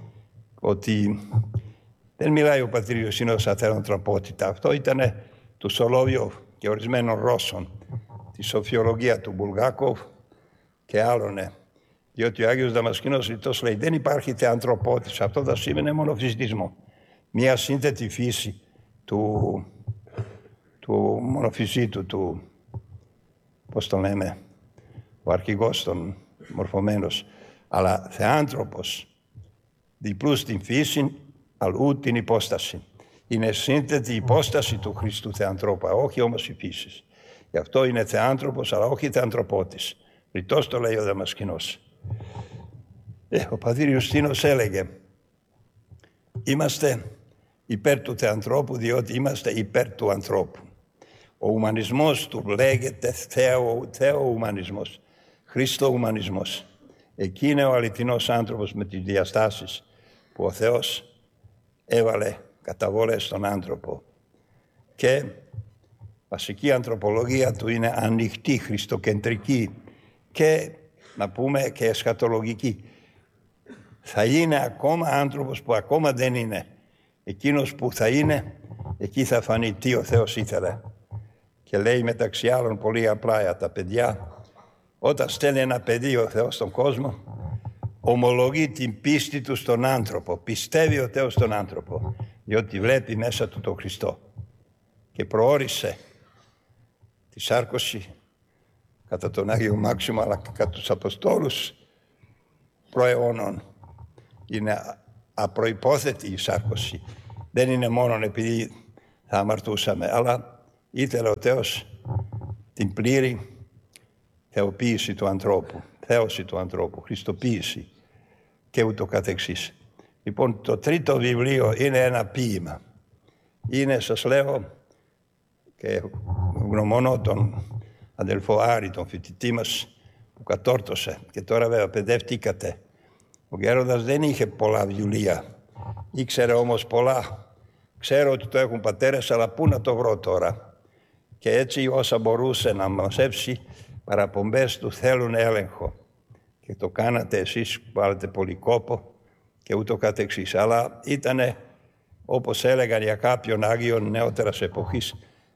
ότι δεν μιλάει ο πατήρ Ιουστίνος σαν θεανθρωπότητα. Αυτό ήταν του Σολόβιοφ και ορισμένων Ρώσων, τη σοφιολογία του Μπουλγάκοφ και άλλων. Διότι ο Άγιος Δαμασκηνός Ρητός λέει δεν υπάρχει θεανθρωπότητα. Αυτό θα σήμαινε μονοφυσισμό. Μια σύνθετη φύση του, του μονοφυσίτου, του, πώς το λέμε, ο αρχηγός των μορφωμένος. Αλλά θεάνθρωπος, διπλού στην φύση, αλλού την υπόσταση. Είναι σύνθετη υπόσταση του Χριστού θεανθρώπα, όχι όμως η φύση. Γι' αυτό είναι θεάνθρωπος, αλλά όχι θεανθρωπότης. Ρητός το λέει ο Δαμασκηνός. Ε, ο πατήρ Ιουστίνος έλεγε είμαστε υπέρ του θεανθρώπου διότι είμαστε υπέρ του ανθρώπου. Ο ουμανισμός του λέγεται θεο, θεο-ουμανισμός, Χριστο-ουμανισμός. Εκεί είναι ο αληθινός άνθρωπος με τις διαστάσεις που ο Θεός έβαλε καταβόλες στον άνθρωπο. Και βασική ανθρωπολογία του είναι ανοιχτή, χριστοκεντρική και να πούμε και εσχατολογική. Θα είναι ακόμα άνθρωπος που ακόμα δεν είναι. Εκείνος που θα είναι, εκεί θα φανεί τι ο Θεός ήθελε. Και λέει μεταξύ άλλων πολύ απλά για τα παιδιά, όταν στέλνει ένα παιδί ο Θεός στον κόσμο, ομολογεί την πίστη του στον άνθρωπο. Πιστεύει ο Θεός στον άνθρωπο, διότι βλέπει μέσα του τον Χριστό. Και προώρισε τη σάρκωση κατά τον Άγιο Μάξιμο, αλλά και κατά τους Αποστόλους προαιώνων. Είναι απροϋπόθετη η σάρκωση. Δεν είναι μόνο επειδή θα αμαρτούσαμε, αλλά ήθελε ο Θεός την πλήρη θεοποίηση του ανθρώπου, θέωση του ανθρώπου, χριστοποίηση και ούτω καθεξής. Λοιπόν, το τρίτο βιβλίο είναι ένα ποίημα. Είναι, σας λέω, και γνωμονώ τον αδελφό Άρη, τον φοιτητή μας που κατόρθωσε και τώρα βέβαια παιδεύτηκατε. Ο Γέροντας δεν είχε πολλά βιβλία, ήξερε όμως πολλά. Ξέρω ότι το έχουν πατέρες, αλλά πού να το βρω τώρα. Και έτσι όσα μπορούσε να μαζέψει, παραπομπές του θέλουν έλεγχο. Και το κάνατε εσείς που βάλετε πολύ κόπο και ούτω καθεξής. Αλλά ήτανε, όπως έλεγαν για κάποιον Άγιον νεότερας εποχής,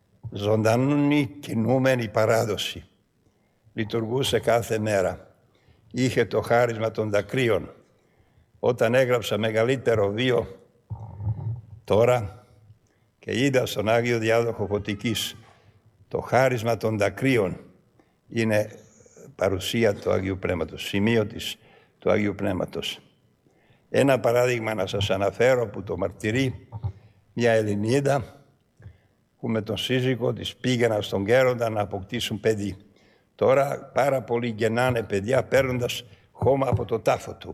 ζωντανή κινούμενη παράδοση. Λειτουργούσε κάθε μέρα. Είχε το χάρισμα των δακρύων. Όταν έγραψα μεγαλύτερο βίο τώρα και είδα στον Άγιο Διάδοχο Φωτικής το χάρισμα των δακρύων, είναι παρουσία του Αγίου Πνεύματος, σημείο της του Αγίου Πνεύματος. Ένα παράδειγμα να σας αναφέρω που το μαρτυρεί μια Ελληνίδα που με τον σύζυγο της πήγαιναν στον Γέροντα να αποκτήσουν παιδί. Τώρα πάρα πολλοί γεννάνε παιδιά παίρνοντας χώμα από το τάφο του.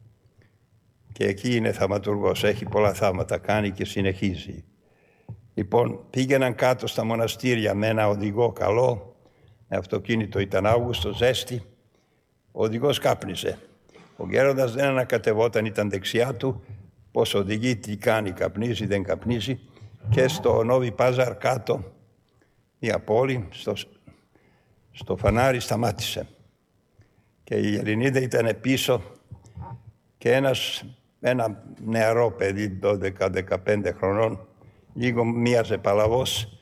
Και εκεί είναι θαυματουργός, έχει πολλά θαύματα, κάνει και συνεχίζει. Λοιπόν, πήγαιναν κάτω στα μοναστήρια με ένα οδηγό καλό, με αυτοκίνητο ήταν Αύγουστο, ζέστη. Ο οδηγός κάπνιζε. Ο Γέροντας δεν ανακατευόταν, ήταν δεξιά του, πώς οδηγεί, τι κάνει, καπνίζει, δεν καπνίζει. Και στο Νόβι Πάζαρ κάτω, μια πόλη, στο, στο φανάρι σταμάτησε. Και η Ελληνίδα ήταν πίσω και ένας, ένα νεαρό παιδί, δώδεκα δεκαπέντε χρονών, λίγο μοίαζε παλαβός,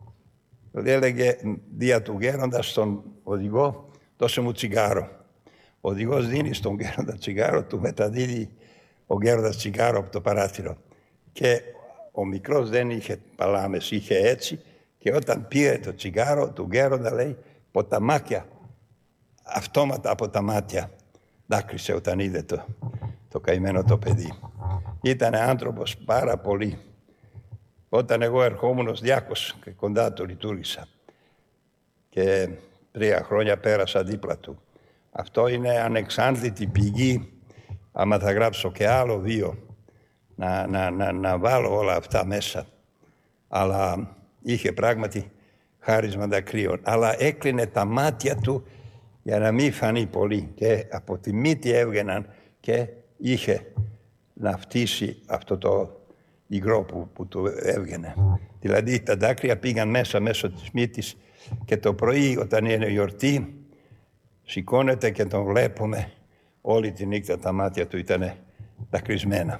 έλεγε δια του Γέροντα στον οδηγό, δώσε μου τσιγάρο. Ο οδηγός δίνει στον Γέροντα τσιγάρο, του μεταδίδει ο Γέροντας τσιγάρο από το παράθυρο. Και ο μικρός δεν είχε παλάμες, είχε έτσι, και όταν πήρε το τσιγάρο του γέροντα, λέει, ποταμάκια, αυτόματα από τα μάτια. Δάκρυσε όταν είδε το, το καημένο το παιδί. Ήταν άνθρωπος πάρα πολύ. Όταν εγώ ερχόμουν ως διάκος και κοντά του λειτουργήσα και τρία χρόνια πέρασα δίπλα του. Αυτό είναι ανεξάρτητη πηγή, άμα θα γράψω και άλλο δύο, να, να, να, να βάλω όλα αυτά μέσα. Αλλά είχε πράγματι χάρισμα δακρύων. Αλλά έκλεινε τα μάτια του για να μην φανεί πολύ. Και από τη μύτη έβγαιναν και είχε να φτύσει αυτό το υγρό που, που του έβγαινε. Δηλαδή τα δάκρυα πήγαν μέσα μέσω της μύτης και το πρωί όταν είναι γιορτή σηκώνεται και τον βλέπουμε όλη τη νύχτα τα μάτια του ήταν δακρυσμένα.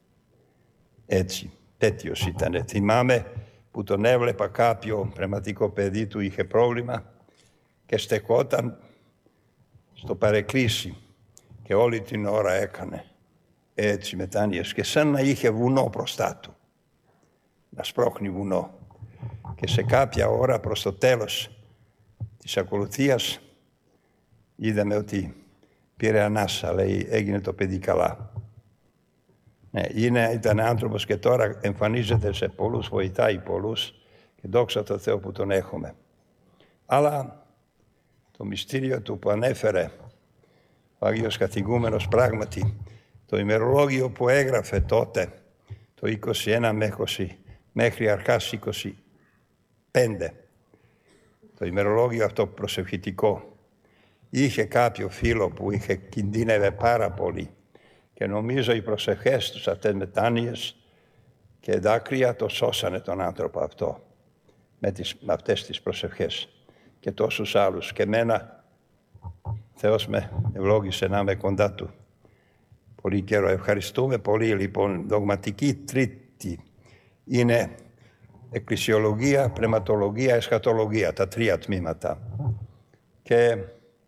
Έτσι, τέτοιος ήταν. Θυμάμαι που τον έβλεπα κάποιο πνευματικό παιδί του είχε πρόβλημα και στεκόταν στο παρεκκλήσι και όλη την ώρα έκανε έτσι μετάνοιες και σαν να είχε βουνό μπροστά του, να σπρώχνει βουνό. Και σε κάποια ώρα προς το τέλος της ακολουθίας είδαμε ότι πήρε ανάσα, λέει, έγινε το παιδί καλά. Ναι, είναι, ήταν άνθρωπος και τώρα εμφανίζεται σε πολλούς, βοηθάει πολλούς και δόξα τω Θεώ που τον έχουμε. Αλλά το μυστήριο του που ανέφερε ο Άγιος Καθηγούμενος πράγματι, το ημερολόγιο που έγραφε τότε, το είκοσι ένα με είκοσι, μέχρι αρχάς είκοσι πέντε, το ημερολόγιο αυτό προσευχητικό, είχε κάποιο φίλο που είχε κινδύνευε πάρα πολύ και νομίζω οι προσευχές τους αυτές μετάνοιες και δάκρυα το σώσανε τον άνθρωπο αυτό με, τις, με αυτές τις προσευχές και τόσους άλλους. Και εμένα Θεός με ευλόγησε να είμαι κοντά του πολύ καιρό. Ευχαριστούμε πολύ. Λοιπόν, δογματική τρίτη είναι εκκλησιολογία, πνευματολογία, εσχατολογία, τα τρία τμήματα. Και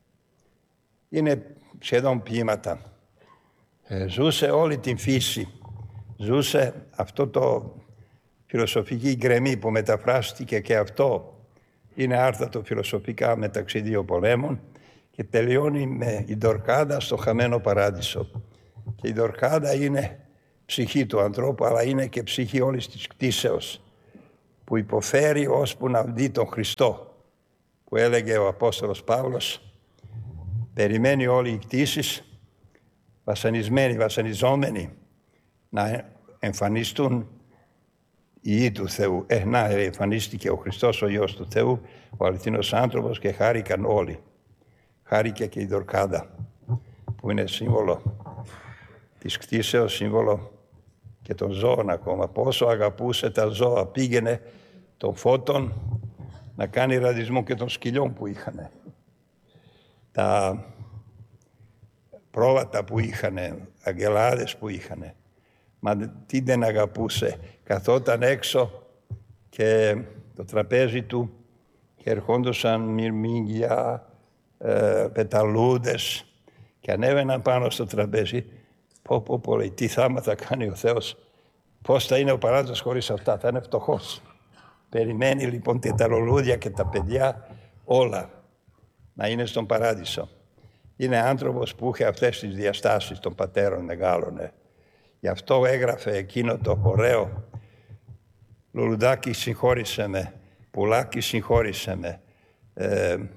είναι σχεδόν ποίηματα. Ε, ζούσε όλη την φύση. Ζούσε αυτό το φιλοσοφική γκρεμή που μεταφράστηκε και αυτό είναι άρθατο φιλοσοφικά μεταξύ δύο πολέμων και τελειώνει με η Ντορκάδα στο χαμένο παράδεισο. Και η Ντορκάδα είναι ψυχή του ανθρώπου, αλλά είναι και ψυχή όλης της κτήσεως που υποφέρει ώσπου να δει τον Χριστό, που έλεγε ο Απόστολος Παύλος, περιμένει όλοι οι κτήσεις βασανισμένοι, βασανιζόμενοι να εμφανιστούν οι Υιοί του Θεού. Ε, να, εμφανίστηκε ο Χριστός ο Υιός του Θεού, ο αληθινός άνθρωπος και χάρηκαν όλοι. Χάρηκε και η Ντορκάδα που είναι σύμβολο της κτήσεως, σύμβολο και των ζώων ακόμα. Πόσο αγαπούσε τα ζώα, πήγαινε των φώτων να κάνει ραδισμό και των σκυλιών που είχαν. Τα πρόβατα που είχαν, αγγελάδες που είχαν. Μα τι δεν αγαπούσε. Καθόταν έξω και το τραπέζι του και ερχόντουσαν μυρμήγκια, ε, πεταλούδες και ανέβαιναν πάνω στο τραπέζι. Πω πω πω, λέει, τι θάμα θα κάνει ο Θεός. Πώς θα είναι ο παράδεισος χωρίς αυτά, θα είναι φτωχός. Περιμένει λοιπόν και τα λουλούδια και τα παιδιά όλα να είναι στον παράδεισο. Είναι άνθρωπος που είχε αυτές τις διαστάσεις των πατέρων μεγάλων. Ε. Γι' αυτό έγραφε εκείνο το ωραίο «Λουλουδάκι συγχώρησε με, πουλάκι συγχώρησε με» ε, ε,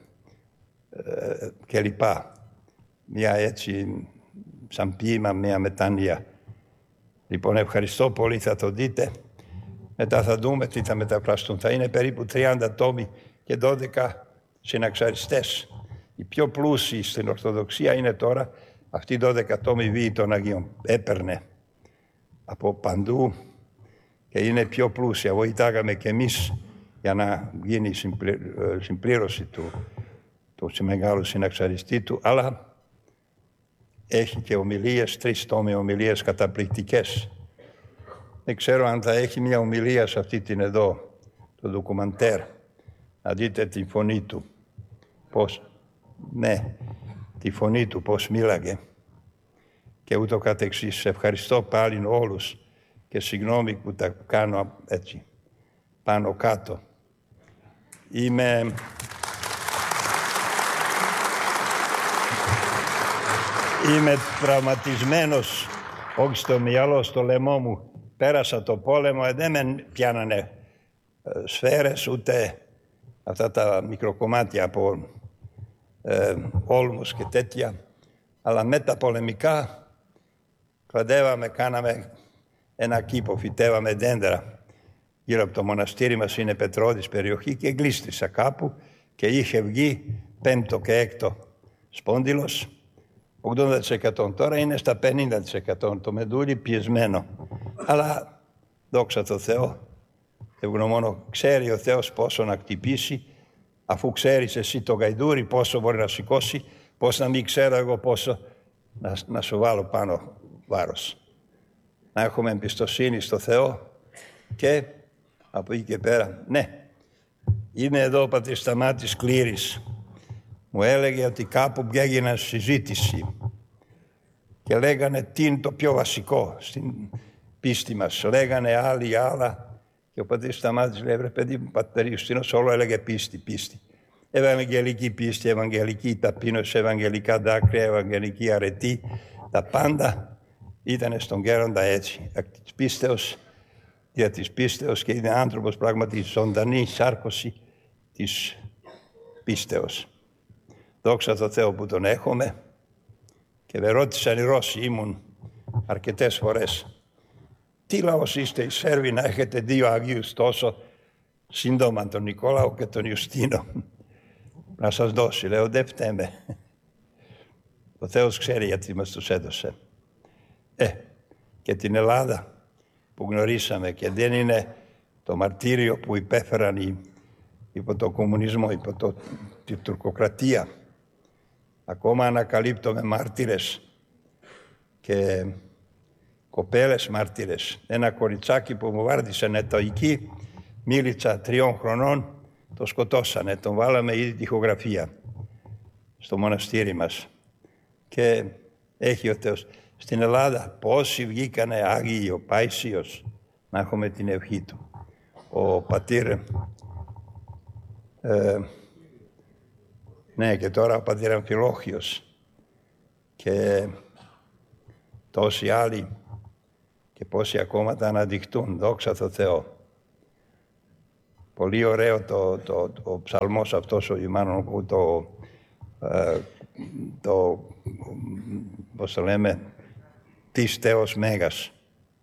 και λοιπά. Μια έτσι σαν ποίημα, μια μετάνοια. Λοιπόν, ευχαριστώ πολύ, θα το δείτε. Μετά θα δούμε τι θα μεταφραστούν. Θα είναι περίπου τριάντα τόμοι και δώδεκα συναξαριστές. Οι πιο πλούσιοι στην Ορθοδοξία είναι τώρα αυτοί οι δώδεκα τόμοι βίοι των Αγίων. Έπαιρνε από παντού και είναι πιο πλούσια. Βοηθάγαμε και εμείς για να γίνει η συμπλήρωση του, του μεγάλου συναξαριστή του, αλλά έχει και ομιλίες, τρεις τόμοι ομιλίες καταπληκτικές. Δεν ξέρω αν θα έχει μια ομιλία σε αυτή την εδώ, το ντοκουμαντέρ, να δείτε τη φωνή του. Πώς, ναι, τη φωνή του, πώς μίλαγε. Και ούτω καθεξής. Ευχαριστώ πάλι όλους και συγγνώμη που τα κάνω έτσι πάνω κάτω. Είμαι... Είμαι τραυματισμένος, όχι στο μυαλό, στο λαιμό μου. Πέρασα το πόλεμο, δεν με πιάνανε σφαίρες, ούτε αυτά τα μικροκομμάτια από ε, όλμους και τέτοια. Αλλά με τα πολεμικά κλαδεύαμε, κάναμε ένα κήπο, φυτεύαμε δέντρα. Γύρω από το μοναστήρι μας είναι πετρώδης περιοχή και γλίστρισα κάπου και είχε βγει πέμπτο και έκτο σπόντιλος. ογδόντα τοις εκατό τώρα είναι στα πενήντα τοις εκατό το μεντούλι πιεσμένο. Αλλά δόξα τω Θεώ, ευγνωμόνω, ξέρει ο Θεός πόσο να χτυπήσει, αφού ξέρεις εσύ το γαϊδούρι πόσο μπορεί να σηκώσει, πώς να μην ξέρω εγώ πόσο να, να σου βάλω πάνω βάρος. Να έχουμε εμπιστοσύνη στο Θεό και από εκεί και πέρα, ναι, είναι εδώ ο πατήρ Σταμάτης Κλήρης. Μου έλεγε ότι κάπου έγινε συζήτηση και λέγανε τι είναι το πιο βασικό στην πίστη μας. Λέγανε άλλοι άλλα και ο πατήρ Σταμάτης λέει, ρε παιδί μου, πατήρ Ιουστίνος όλο έλεγε πίστη, πίστη. Ευαγγελική πίστη, ευαγγελική ταπείνωση, ευαγγελικά δάκρυα, ευαγγελική αρετή. Τα πάντα ήταν στον Γέροντα έτσι. Εκ της πίστεως, δια της πίστεως και είναι άνθρωπος πράγματι ζωντανή σάρκωση της πίστεως. Δόξα τω Θεώ που τον έχουμε και με ρώτησαν οι Ρώσοι, ήμουν αρκετές φορές. Τι λαός είστε οι Σέρβοι να έχετε δύο Αγίους τόσο σύντομα, τον Νικόλαο και τον Ιουστίνο. Να σας δώσει, λέω, δεν φταίμε. Ο Θεός ξέρει γιατί μας τους έδωσε. Ε, και την Ελλάδα που γνωρίσαμε και δεν είναι το μαρτύριο που υπέφεραν οι, υπό το κομμουνισμό, υπό το, τη τουρκοκρατία. Ακόμα ανακαλύπτουμε μάρτυρες και κοπέλες μάρτυρες. Ένα κοριτσάκι που μου βάρδισε νετοϊκή, μίλητσα τριών χρονών, το σκοτώσανε, τον βάλαμε ήδη τοιχογραφία στο μοναστήρι μας. Και έχει ο Θεός. Στην Ελλάδα πόσοι βγήκανε Άγιοι, ο Πάησιος, να έχουμε την ευχή του. Ο πατήρ, ε, ναι και τώρα ο πατήρ Αμφιλόχιος και τόσοι άλλοι και πόσοι ακόμα τα αναδειχτούν, δόξα τω Θεώ. Πολύ ωραίο το, το, το, ο ψαλμός αυτός, ο Ιμάνων, το, ε, το, πώς το λέμε, της Θεός Μέγας.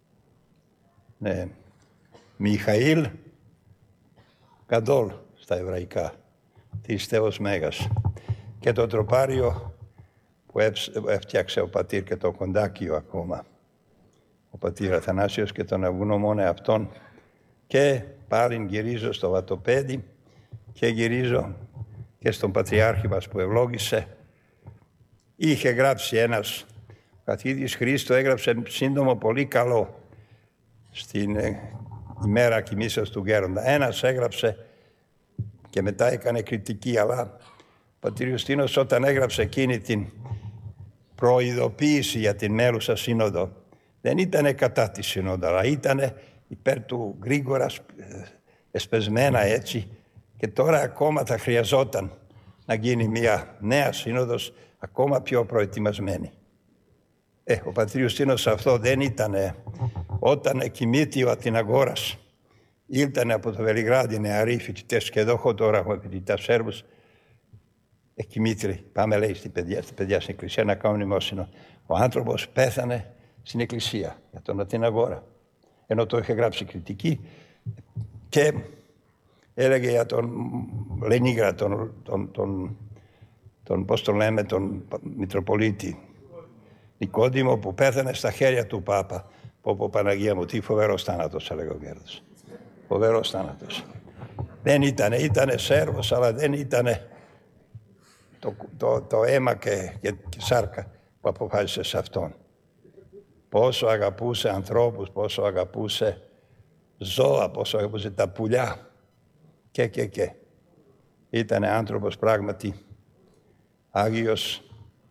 Ναι. Μιχαήλ Καντόλ στα εβραϊκά, της Θεός Μέγας. Και το τροπάριο που έφτιαξε ο πατήρ και το κοντάκιο ακόμα, ο πατήρ Αθανάσιος, και τον ευγνωμόνε αυτόν. Και πάλι γυρίζω στο βατοπέδι και γυρίζω και στον Πατριάρχη μας που ευλόγησε. Είχε γράψει ένας καθηγητής Χρήστο, έγραψε σύντομο πολύ καλό στην ημέρα κοιμήσεως του Γέροντα. Ένας έγραψε και μετά έκανε κριτική, αλλά ο πατήρ Ιουστίνος όταν έγραψε εκείνη την προειδοποίηση για την μέλουσα σύνοδο, δεν ήταν κατά τη σύνοδο, αλλά ήταν υπέρ του γρήγορα εσπεσμένα έτσι, και τώρα ακόμα θα χρειαζόταν να γίνει μια νέα σύνοδος ακόμα πιο προετοιμασμένη. Ε, ο πατήρ Ιουστίνος αυτό δεν ήτανε. Όταν κοιμήθη ο Αθηναγόρας, ήλθανε από το Βελιγράδι νεαροί φοιτητές και εδώ έχω τώρα έχουμε φοιτητά Σέρβους. Ε, κοιμήθη, πάμε λέει στην παιδιά, στην παιδιά στην εκκλησία να κάνουν μνημόσυνο. Ο άνθρωπος πέθανε στην εκκλησία για τον Αθηναγόρα. Ενώ το είχε γράψει κριτική και έλεγε για τον Λενίγρα, τον, τον, τον, τον, πώς τον λέμε, τον Μητροπολίτη Νικόδημο, που πέθανε στα χέρια του Πάπα. Πω πω Παναγία μου, τι φοβερός θάνατος, έλεγε ο Γέροντας. Φοβερός θάνατος. Δεν ήτανε, ήτανε Σέρβος, αλλά δεν ήτανε το, το, το αίμα και, και, και σάρκα που αποφάσισε σε αυτόν. Πόσο αγαπούσε ανθρώπους, πόσο αγαπούσε ζώα, πόσο αγαπούσε τα πουλιά και και και. Ήτανε άνθρωπος πράγματι Άγιος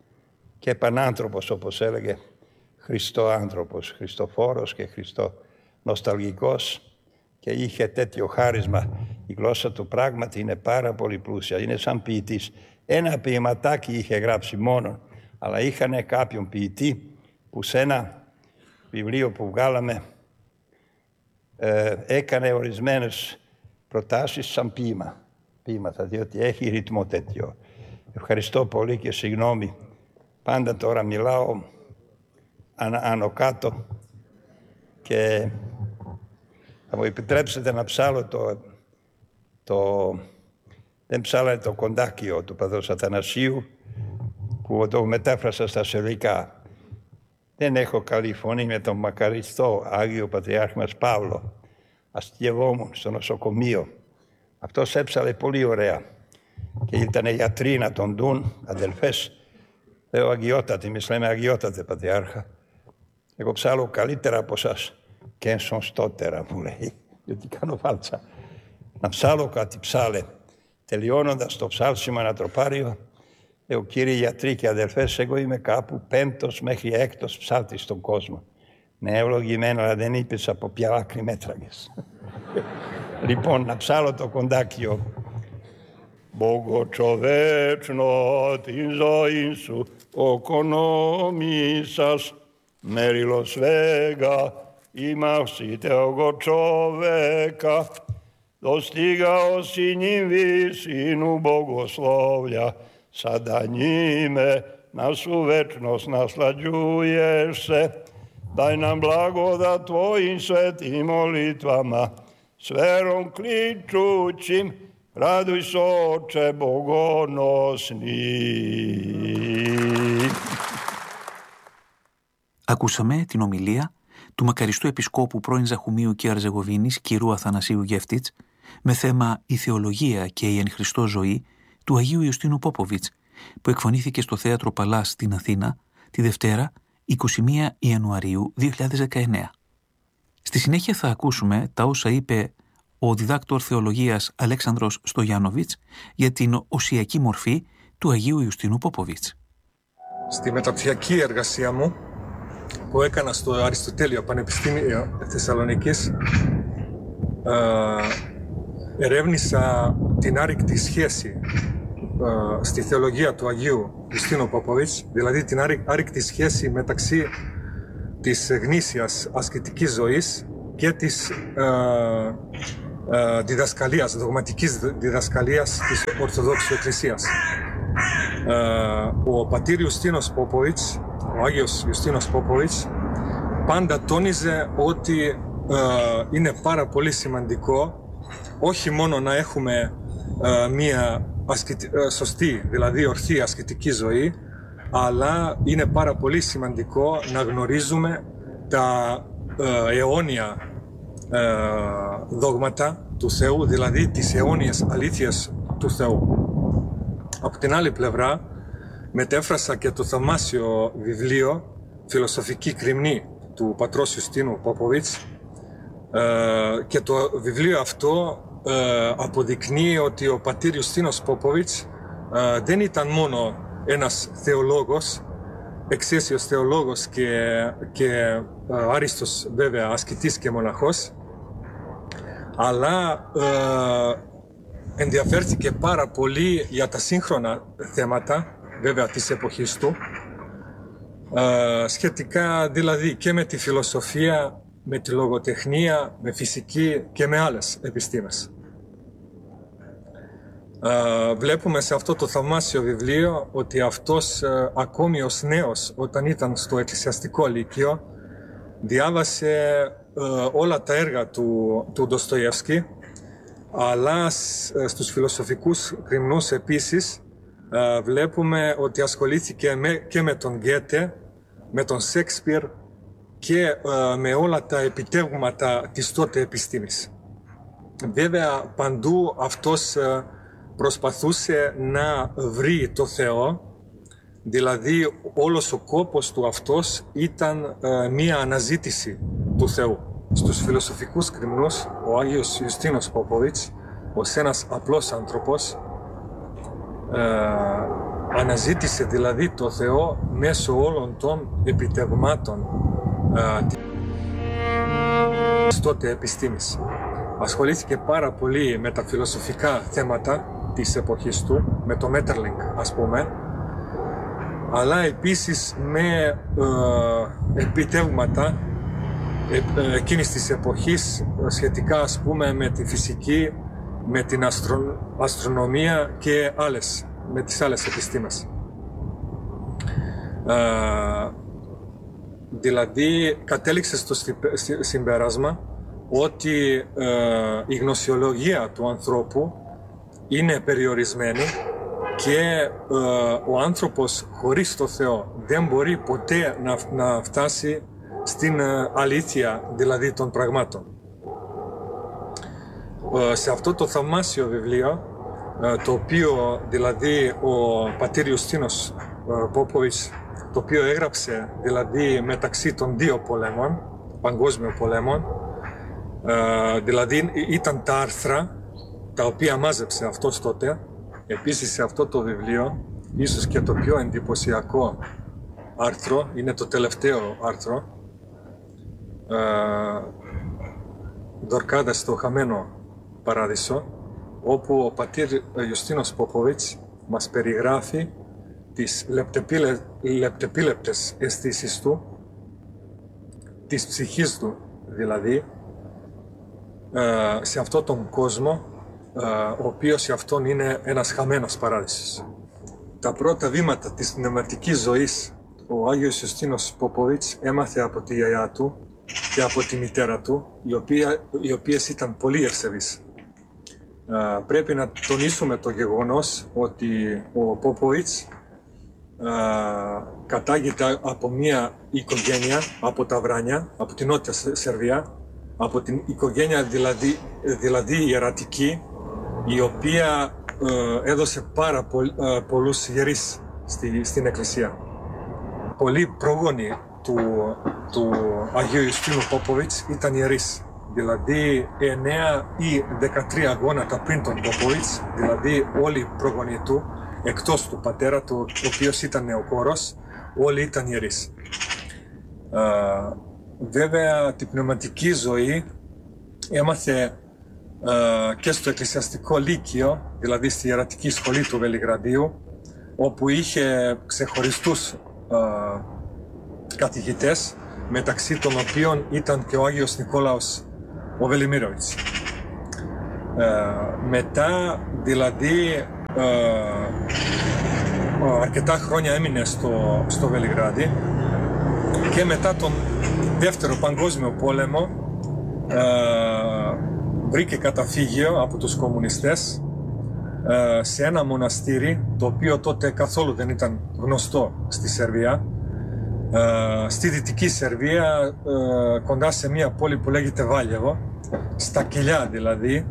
και πανάνθρωπος, όπως έλεγε, Χριστό άνθρωπος, Χριστοφόρος και Χριστό νοσταλγικός και είχε τέτοιο χάρισμα. Η γλώσσα του πράγματι είναι πάρα πολύ πλούσια, είναι σαν ποιητής. Ένα ποιηματάκι είχε γράψει μόνο, αλλά είχαν κάποιον ποιητή που σε ένα βιβλίο που βγάλαμε ε, έκανε ορισμένες προτάσεις σαν ποίημα, ποίηματα, διότι έχει ρυθμό τέτοιο. Ευχαριστώ πολύ και συγγνώμη. Πάντα τώρα μιλάω άνω κάτω και θα μου επιτρέψετε να ψάλω το, το δεν ψάλα το κοντάκιο του Παδός Αθανασίου που το μετάφρασα στα σερβικά. Δεν έχω καλή φωνή με τον μακαριστό Άγιο Πατριάρχη μας Παύλο. Αστειευόμουν στο νοσοκομείο. Αυτός έψαλε πολύ ωραία και ήταν γιατροί να τον δουν, αδελφές. Λέω αγιότατε, εμείς λέμε αγιότατε Πατριάρχα. Εγώ ψάλω καλύτερα από σας και ενσωστότερα μου λέει, γιατί κάνω φάλτσα. Να ψάλω κάτι ψάλε. Τελειώνοντας το ψάλσιμο ένα τροπάριο, λέω κύριοι γιατροί και αδελφές, εγώ είμαι κάπου πέμπτος μέχρι έκτος ψάλτης στον κόσμο. Ναι, ευλογημένα, αλλά δεν είπες από ποια άκρη μέτραγες. Λοιπόν, να ψάλω το κοντάκιο. Μπογοτσοβέτσνο την ζωή σου οκονόμησας, μέριλος βέγα, ημασίτε ογοτσοβέκα, dostigao si njim visinu bogoslovlja, sada njime na svu večnost naslađuješ se. Daj nam blagodat tvojim svetim molitvama, s verom kličućim, raduj se oče bogonosni. Ακούσαμε την ομιλία του μακαριστού επισκόπου πρώην Ζαχουμίου και Αρζεγοβίνης, κ. Αθανασίου Γεύτιτς, με θέμα «Η θεολογία και η εν Χριστώ ζωή» του Αγίου Ιουστίνου Πόποβιτς, που εκφωνήθηκε στο Θέατρο Παλάς στην Αθήνα τη Δευτέρα εικοστή πρώτη Ιανουαρίου δύο χιλιάδες δεκαεννέα. Στη συνέχεια θα ακούσουμε τα όσα είπε ο διδάκτορ θεολογίας Αλέξανδρος Στογιάνοβιτς για την οσιακή μορφή του Αγίου Ιουστίνου Πόποβιτς. Στη μεταπτυχιακή εργασία μου που έκανα στο Αριστοτέλειο Πανεπιστήμιο Θεσσαλονίκης, ερεύνησα την άρρηκτη σχέση στη θεολογία του Αγίου Ιουστίνου Πόποβιτς, δηλαδή την άρρηκτη σχέση μεταξύ της γνήσιας ασκητικής ζωής και της διδασκαλίας, δογματικής διδασκαλίας της Ορθοδόξου Εκκλησίας. Ο πατήρ Ιουστίνος Πόποβιτς, ο Άγιος Ιουστίνος Πόποβιτς, πάντα τόνιζε ότι ε, είναι πάρα πολύ σημαντικό όχι μόνο να έχουμε ε, μία ασκητι... ε, σωστή, δηλαδή ορθή ασκητική ζωή, αλλά είναι πάρα πολύ σημαντικό να γνωρίζουμε τα ε, αιώνια ε, δόγματα του Θεού, δηλαδή τις αιώνιες αλήθειες του Θεού. Από την άλλη πλευρά, μετέφρασα και το θαυμάσιο βιβλίο «Φιλοσοφική κρυμνή» του πατρός Ιουστίνου Πόποβιτς και το βιβλίο αυτό αποδεικνύει ότι ο πατήρ Ιουστίνος Πόποβιτς δεν ήταν μόνο ένας θεολόγος, εξαίσιος θεολόγος και, και άριστος βέβαια ασκητής και μοναχός, αλλά ενδιαφέρθηκε πάρα πολύ για τα σύγχρονα θέματα, βέβαια της εποχής του, σχετικά δηλαδή και με τη φιλοσοφία, με τη λογοτεχνία, με φυσική και με άλλες επιστήμες. Βλέπουμε σε αυτό το θαυμάσιο βιβλίο ότι αυτός ακόμη ως νέος, όταν ήταν στο εκκλησιαστικό λύκειο, διάβασε όλα τα έργα του, του Ντοστογεύσκη, αλλά στους φιλοσοφικούς κρυμνούς επίσης βλέπουμε ότι ασχολήθηκε με, και με τον Γκέτε, με τον Σέξπιρ και με όλα τα επιτεύγματα της τότε επιστήμης. Βέβαια παντού αυτός προσπαθούσε να βρει το Θεό, δηλαδή όλος ο κόπος του αυτός ήταν μία αναζήτηση του Θεού. Στους φιλοσοφικούς κρυμνούς, ο Άγιος Ιουστίνος Πόποβιτς, ως ένας απλός άνθρωπος, ε, αναζήτησε δηλαδή το Θεό μέσω όλων των επιτευγμάτων. Ε, τότε επιστήμης. Ασχολήθηκε πάρα πολύ με τα φιλοσοφικά θέματα της εποχής του, με το Μέττερλινγκ ας πούμε, αλλά επίσης με ε, επιτεύγματα ε, εκείνης της εποχής σχετικά ας πούμε με τη φυσική, με την αστρο, αστρονομία και άλλες, με τις άλλες επιστήμες. Ε, δηλαδή κατέληξε στο συμπέρασμα ότι ε, η γνωσιολογία του ανθρώπου είναι περιορισμένη και ε, ο άνθρωπος χωρίς το Θεό δεν μπορεί ποτέ να, να φτάσει στην ε, αλήθεια δηλαδή των πραγμάτων. Ε, σε αυτό το θαυμάσιο βιβλίο, ε, το οποίο δηλαδή ο πατήρ Ιουστίνος ε, Πόποβιτς, το οποίο έγραψε δηλαδή μεταξύ των δύο πολέμων, παγκόσμιων πολέμων, ε, δηλαδή ήταν τα άρθρα τα οποία μάζεψε αυτός τότε. Επίσης σε αυτό το βιβλίο, ίσως και το πιο εντυπωσιακό άρθρο, είναι το τελευταίο άρθρο, ε, Δορκάδα στο χαμένο παράδεισο, όπου ο πατήρ Ιουστίνος Πόποβιτς μας περιγράφει τις λεπτεπίλε, λεπτεπίλεπτες αισθήσεις του, της ψυχής του δηλαδή, ε, σε αυτόν τον κόσμο, ο οποίος σε αυτόν είναι ένας χαμένος παράδεισος. Τα πρώτα βήματα της πνευματικής ζωής ο Άγιος Ιουστίνος Πόποβιτς έμαθε από τη γιαγιά του και από τη μητέρα του, οι, οποία, οι οποίες ήταν πολύ ευσεβείς. Uh, πρέπει να τονίσουμε το γεγονός ότι ο Πόποβιτς uh, κατάγεται από μια οικογένεια από τα Βράνια, από την Νότια Σερβία, από την οικογένεια δηλαδή, δηλαδή ιερατική, η οποία ε, έδωσε πάρα πο, ε, πολλούς γερείς στη, στην Εκκλησία. Πολλοί πρόγονοι του, του Αγίου Ιουστίνου Πόποβιτς ήταν ιερείς. Δηλαδή εννέα ή δεκατρία γόνατα πριν τον Πόποβιτς, δηλαδή όλοι οι πρόγονοι του, εκτός του πατέρα του, ο οποίος ήταν νεοκόρος, όλοι ήταν ιερείς. Ε, βέβαια την πνευματική ζωή έμαθε Uh, και στο εκκλησιαστικό λύκειο, δηλαδή στη ιερατική σχολή του Βελιγραδίου, όπου είχε ξεχωριστούς uh, καθηγητές, μεταξύ των οποίων ήταν και ο Άγιος Νικόλαος ο Βελιμίροβιτς. Uh, μετά, δηλαδή, uh, uh, αρκετά χρόνια έμεινε στο, στο Βελιγράδι και μετά τον Δεύτερο Παγκόσμιο Πόλεμο uh, βρήκε καταφύγιο από τους κομμουνιστές ε, σε ένα μοναστήρι, το οποίο τότε καθόλου δεν ήταν γνωστό στη Σερβία, ε, στη Δυτική Σερβία, ε, κοντά σε μια πόλη που λέγεται Βάλιεβο, στα Κιλιά δηλαδή,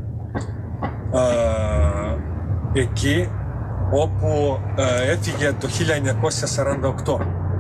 ε, εκεί όπου ε, έφυγε το χίλια εννιακόσια σαράντα οκτώ.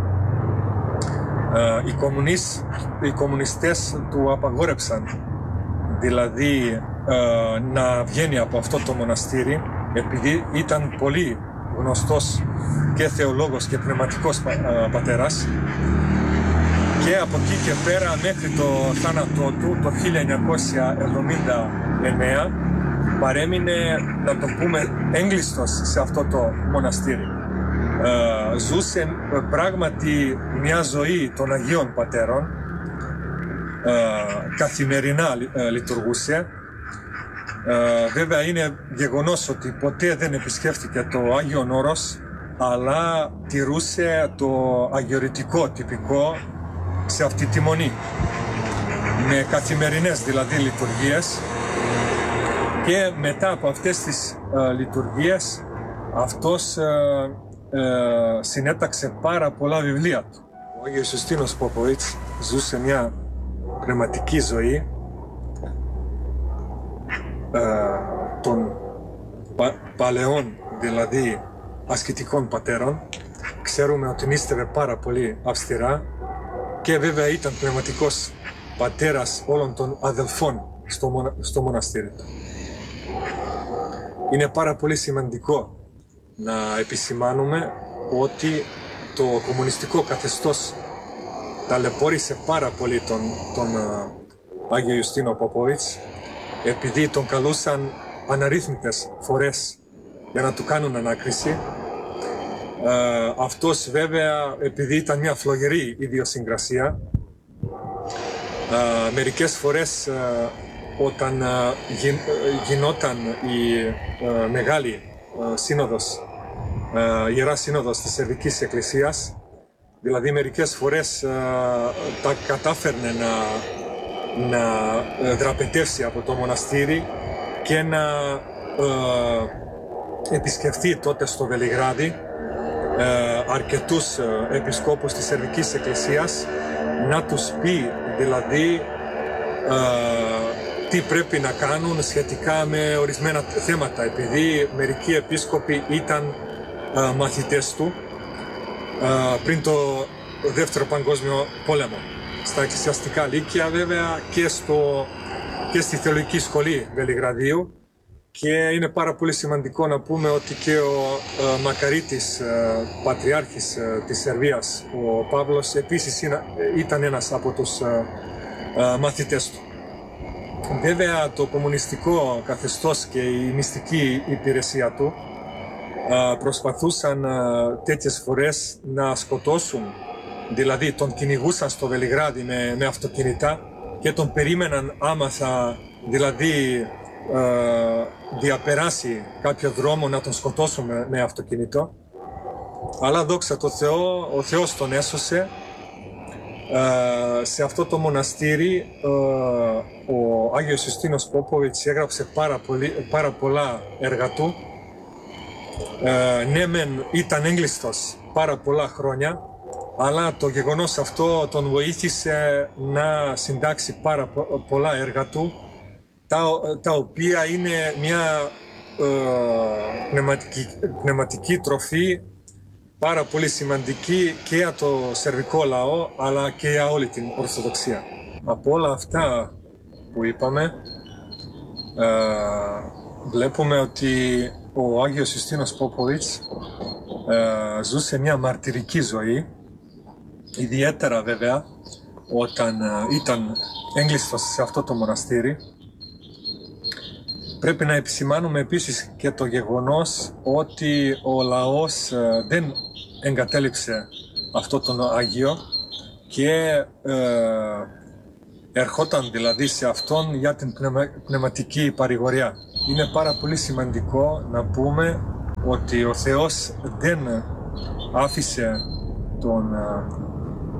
Ε, οι, κομμουνισ, οι κομμουνιστές του απαγόρεψαν δηλαδή ε, να βγαίνει από αυτό το μοναστήρι, επειδή ήταν πολύ γνωστός και θεολόγος και πνευματικός πα, ε, πατέρας, και από εκεί και πέρα μέχρι το θάνατό του το χίλια εννιακόσια εβδομήντα εννέα παρέμεινε, να το πούμε, έγκλειστος σε αυτό το μοναστήρι. Ε, ζούσε ε, πράγματι μια ζωή των Αγίων Πατέρων, Uh, καθημερινά uh, λειτουργούσε. Uh, βέβαια είναι γεγονός ότι ποτέ δεν επισκέφθηκε το Άγιον Όρος, αλλά τηρούσε το αγιορητικό τυπικό σε αυτή τη μονή, με καθημερινές δηλαδή λειτουργίες, και μετά από αυτές τις uh, λειτουργίες αυτός uh, uh, συνέταξε πάρα πολλά βιβλία του. Ο Άγιος Ιουστίνος Πόποβιτς ζούσε μια πνευματική ζωή ε, των πα, παλαιών δηλαδή ασκητικών πατέρων. Ξέρουμε ότι νήστευε πάρα πολύ αυστηρά και βέβαια ήταν πνευματικός πατέρας όλων των αδελφών στο, μονα, στο μοναστήρι του. Είναι πάρα πολύ σημαντικό να επισημάνουμε ότι το κομμουνιστικό καθεστώς ταλαιπώρησε πάρα πολύ τον, τον, Άγιο Ιουστίνο Πόποβιτς, επειδή τον καλούσαν αναρρύθμιτες φορές για να του κάνουν ανάκριση. Ε, αυτός βέβαια, επειδή ήταν μια φλογερή ιδιοσυγκρασία, ε, μερικές φορές ε, όταν ε, γι, γινόταν η ε, μεγάλη ε, σύνοδος, ε, ιερά σύνοδος της Σερβικής Εκκλησίας, δηλαδή μερικές φορές ε, τα κατάφερνε να, να ε, δραπετεύσει από το μοναστήρι και να ε, επισκεφθεί τότε στο Βελιγράδι ε, αρκετούς ε, επισκόπους της Σερβικής Εκκλησίας, να τους πει δηλαδή ε, τι πρέπει να κάνουν σχετικά με ορισμένα θέματα, επειδή μερικοί επίσκοποι ήταν ε, μαθητές του ε, πριν το Δεύτερο Παγκόσμιο Πόλεμο, στα εκκλησιαστικά λύκεια βέβαια και, στο, και στη Θεολογική Σχολή Βελιγραδίου. Και είναι πάρα πολύ σημαντικό να πούμε ότι και ο ε, Μακαρίτης, ε, Πατριάρχης ε, της Σερβίας, ο Παύλος, επίσης είναι, ήταν ένας από τους ε, ε, μαθητές του. Βέβαια το κομμουνιστικό καθεστώς και η μυστική υπηρεσία του ε, προσπαθούσαν ε, τέτοιες φορές να σκοτώσουν, δηλαδή τον κυνηγούσαν στο Βελιγράδι με, με αυτοκίνητα και τον περίμεναν άμα θα δηλαδή ε, διαπεράσει κάποιο δρόμο να τον σκοτώσουν με, με αυτοκίνητο. Αλλά δόξα τω Θεώ, ο Θεός τον έσωσε. Ε, σε αυτό το μοναστήρι ε, ο Άγιος Ιουστίνος Πόποβιτς έγραψε πάρα, πολύ, πάρα πολλά έργα του. Ε, ναι μεν ήταν έγκλειστος πάρα πολλά χρόνια, αλλά το γεγονός αυτό τον βοήθησε να συντάξει πάρα πολλά έργα του, τα, τα οποία είναι μια ε, πνευματική, πνευματική τροφή πάρα πολύ σημαντική και για το σερβικό λαό, αλλά και για όλη την Ορθοδοξία. Από όλα αυτά που είπαμε, ε, βλέπουμε ότι ο Άγιος Ιουστίνος Πόποβιτς ε, ζούσε μια μαρτυρική ζωή, ιδιαίτερα βέβαια όταν ε, ήταν έγκλειστος σε αυτό το μοναστήρι. Πρέπει να επισημάνουμε επίσης και το γεγονός ότι ο λαός ε, δεν εγκατέλειψε αυτό τον Άγιο και ε, ερχόταν δηλαδή σε αυτόν για την πνευμα, πνευματική παρηγοριά. Είναι πάρα πολύ σημαντικό να πούμε ότι ο Θεός δεν άφησε τον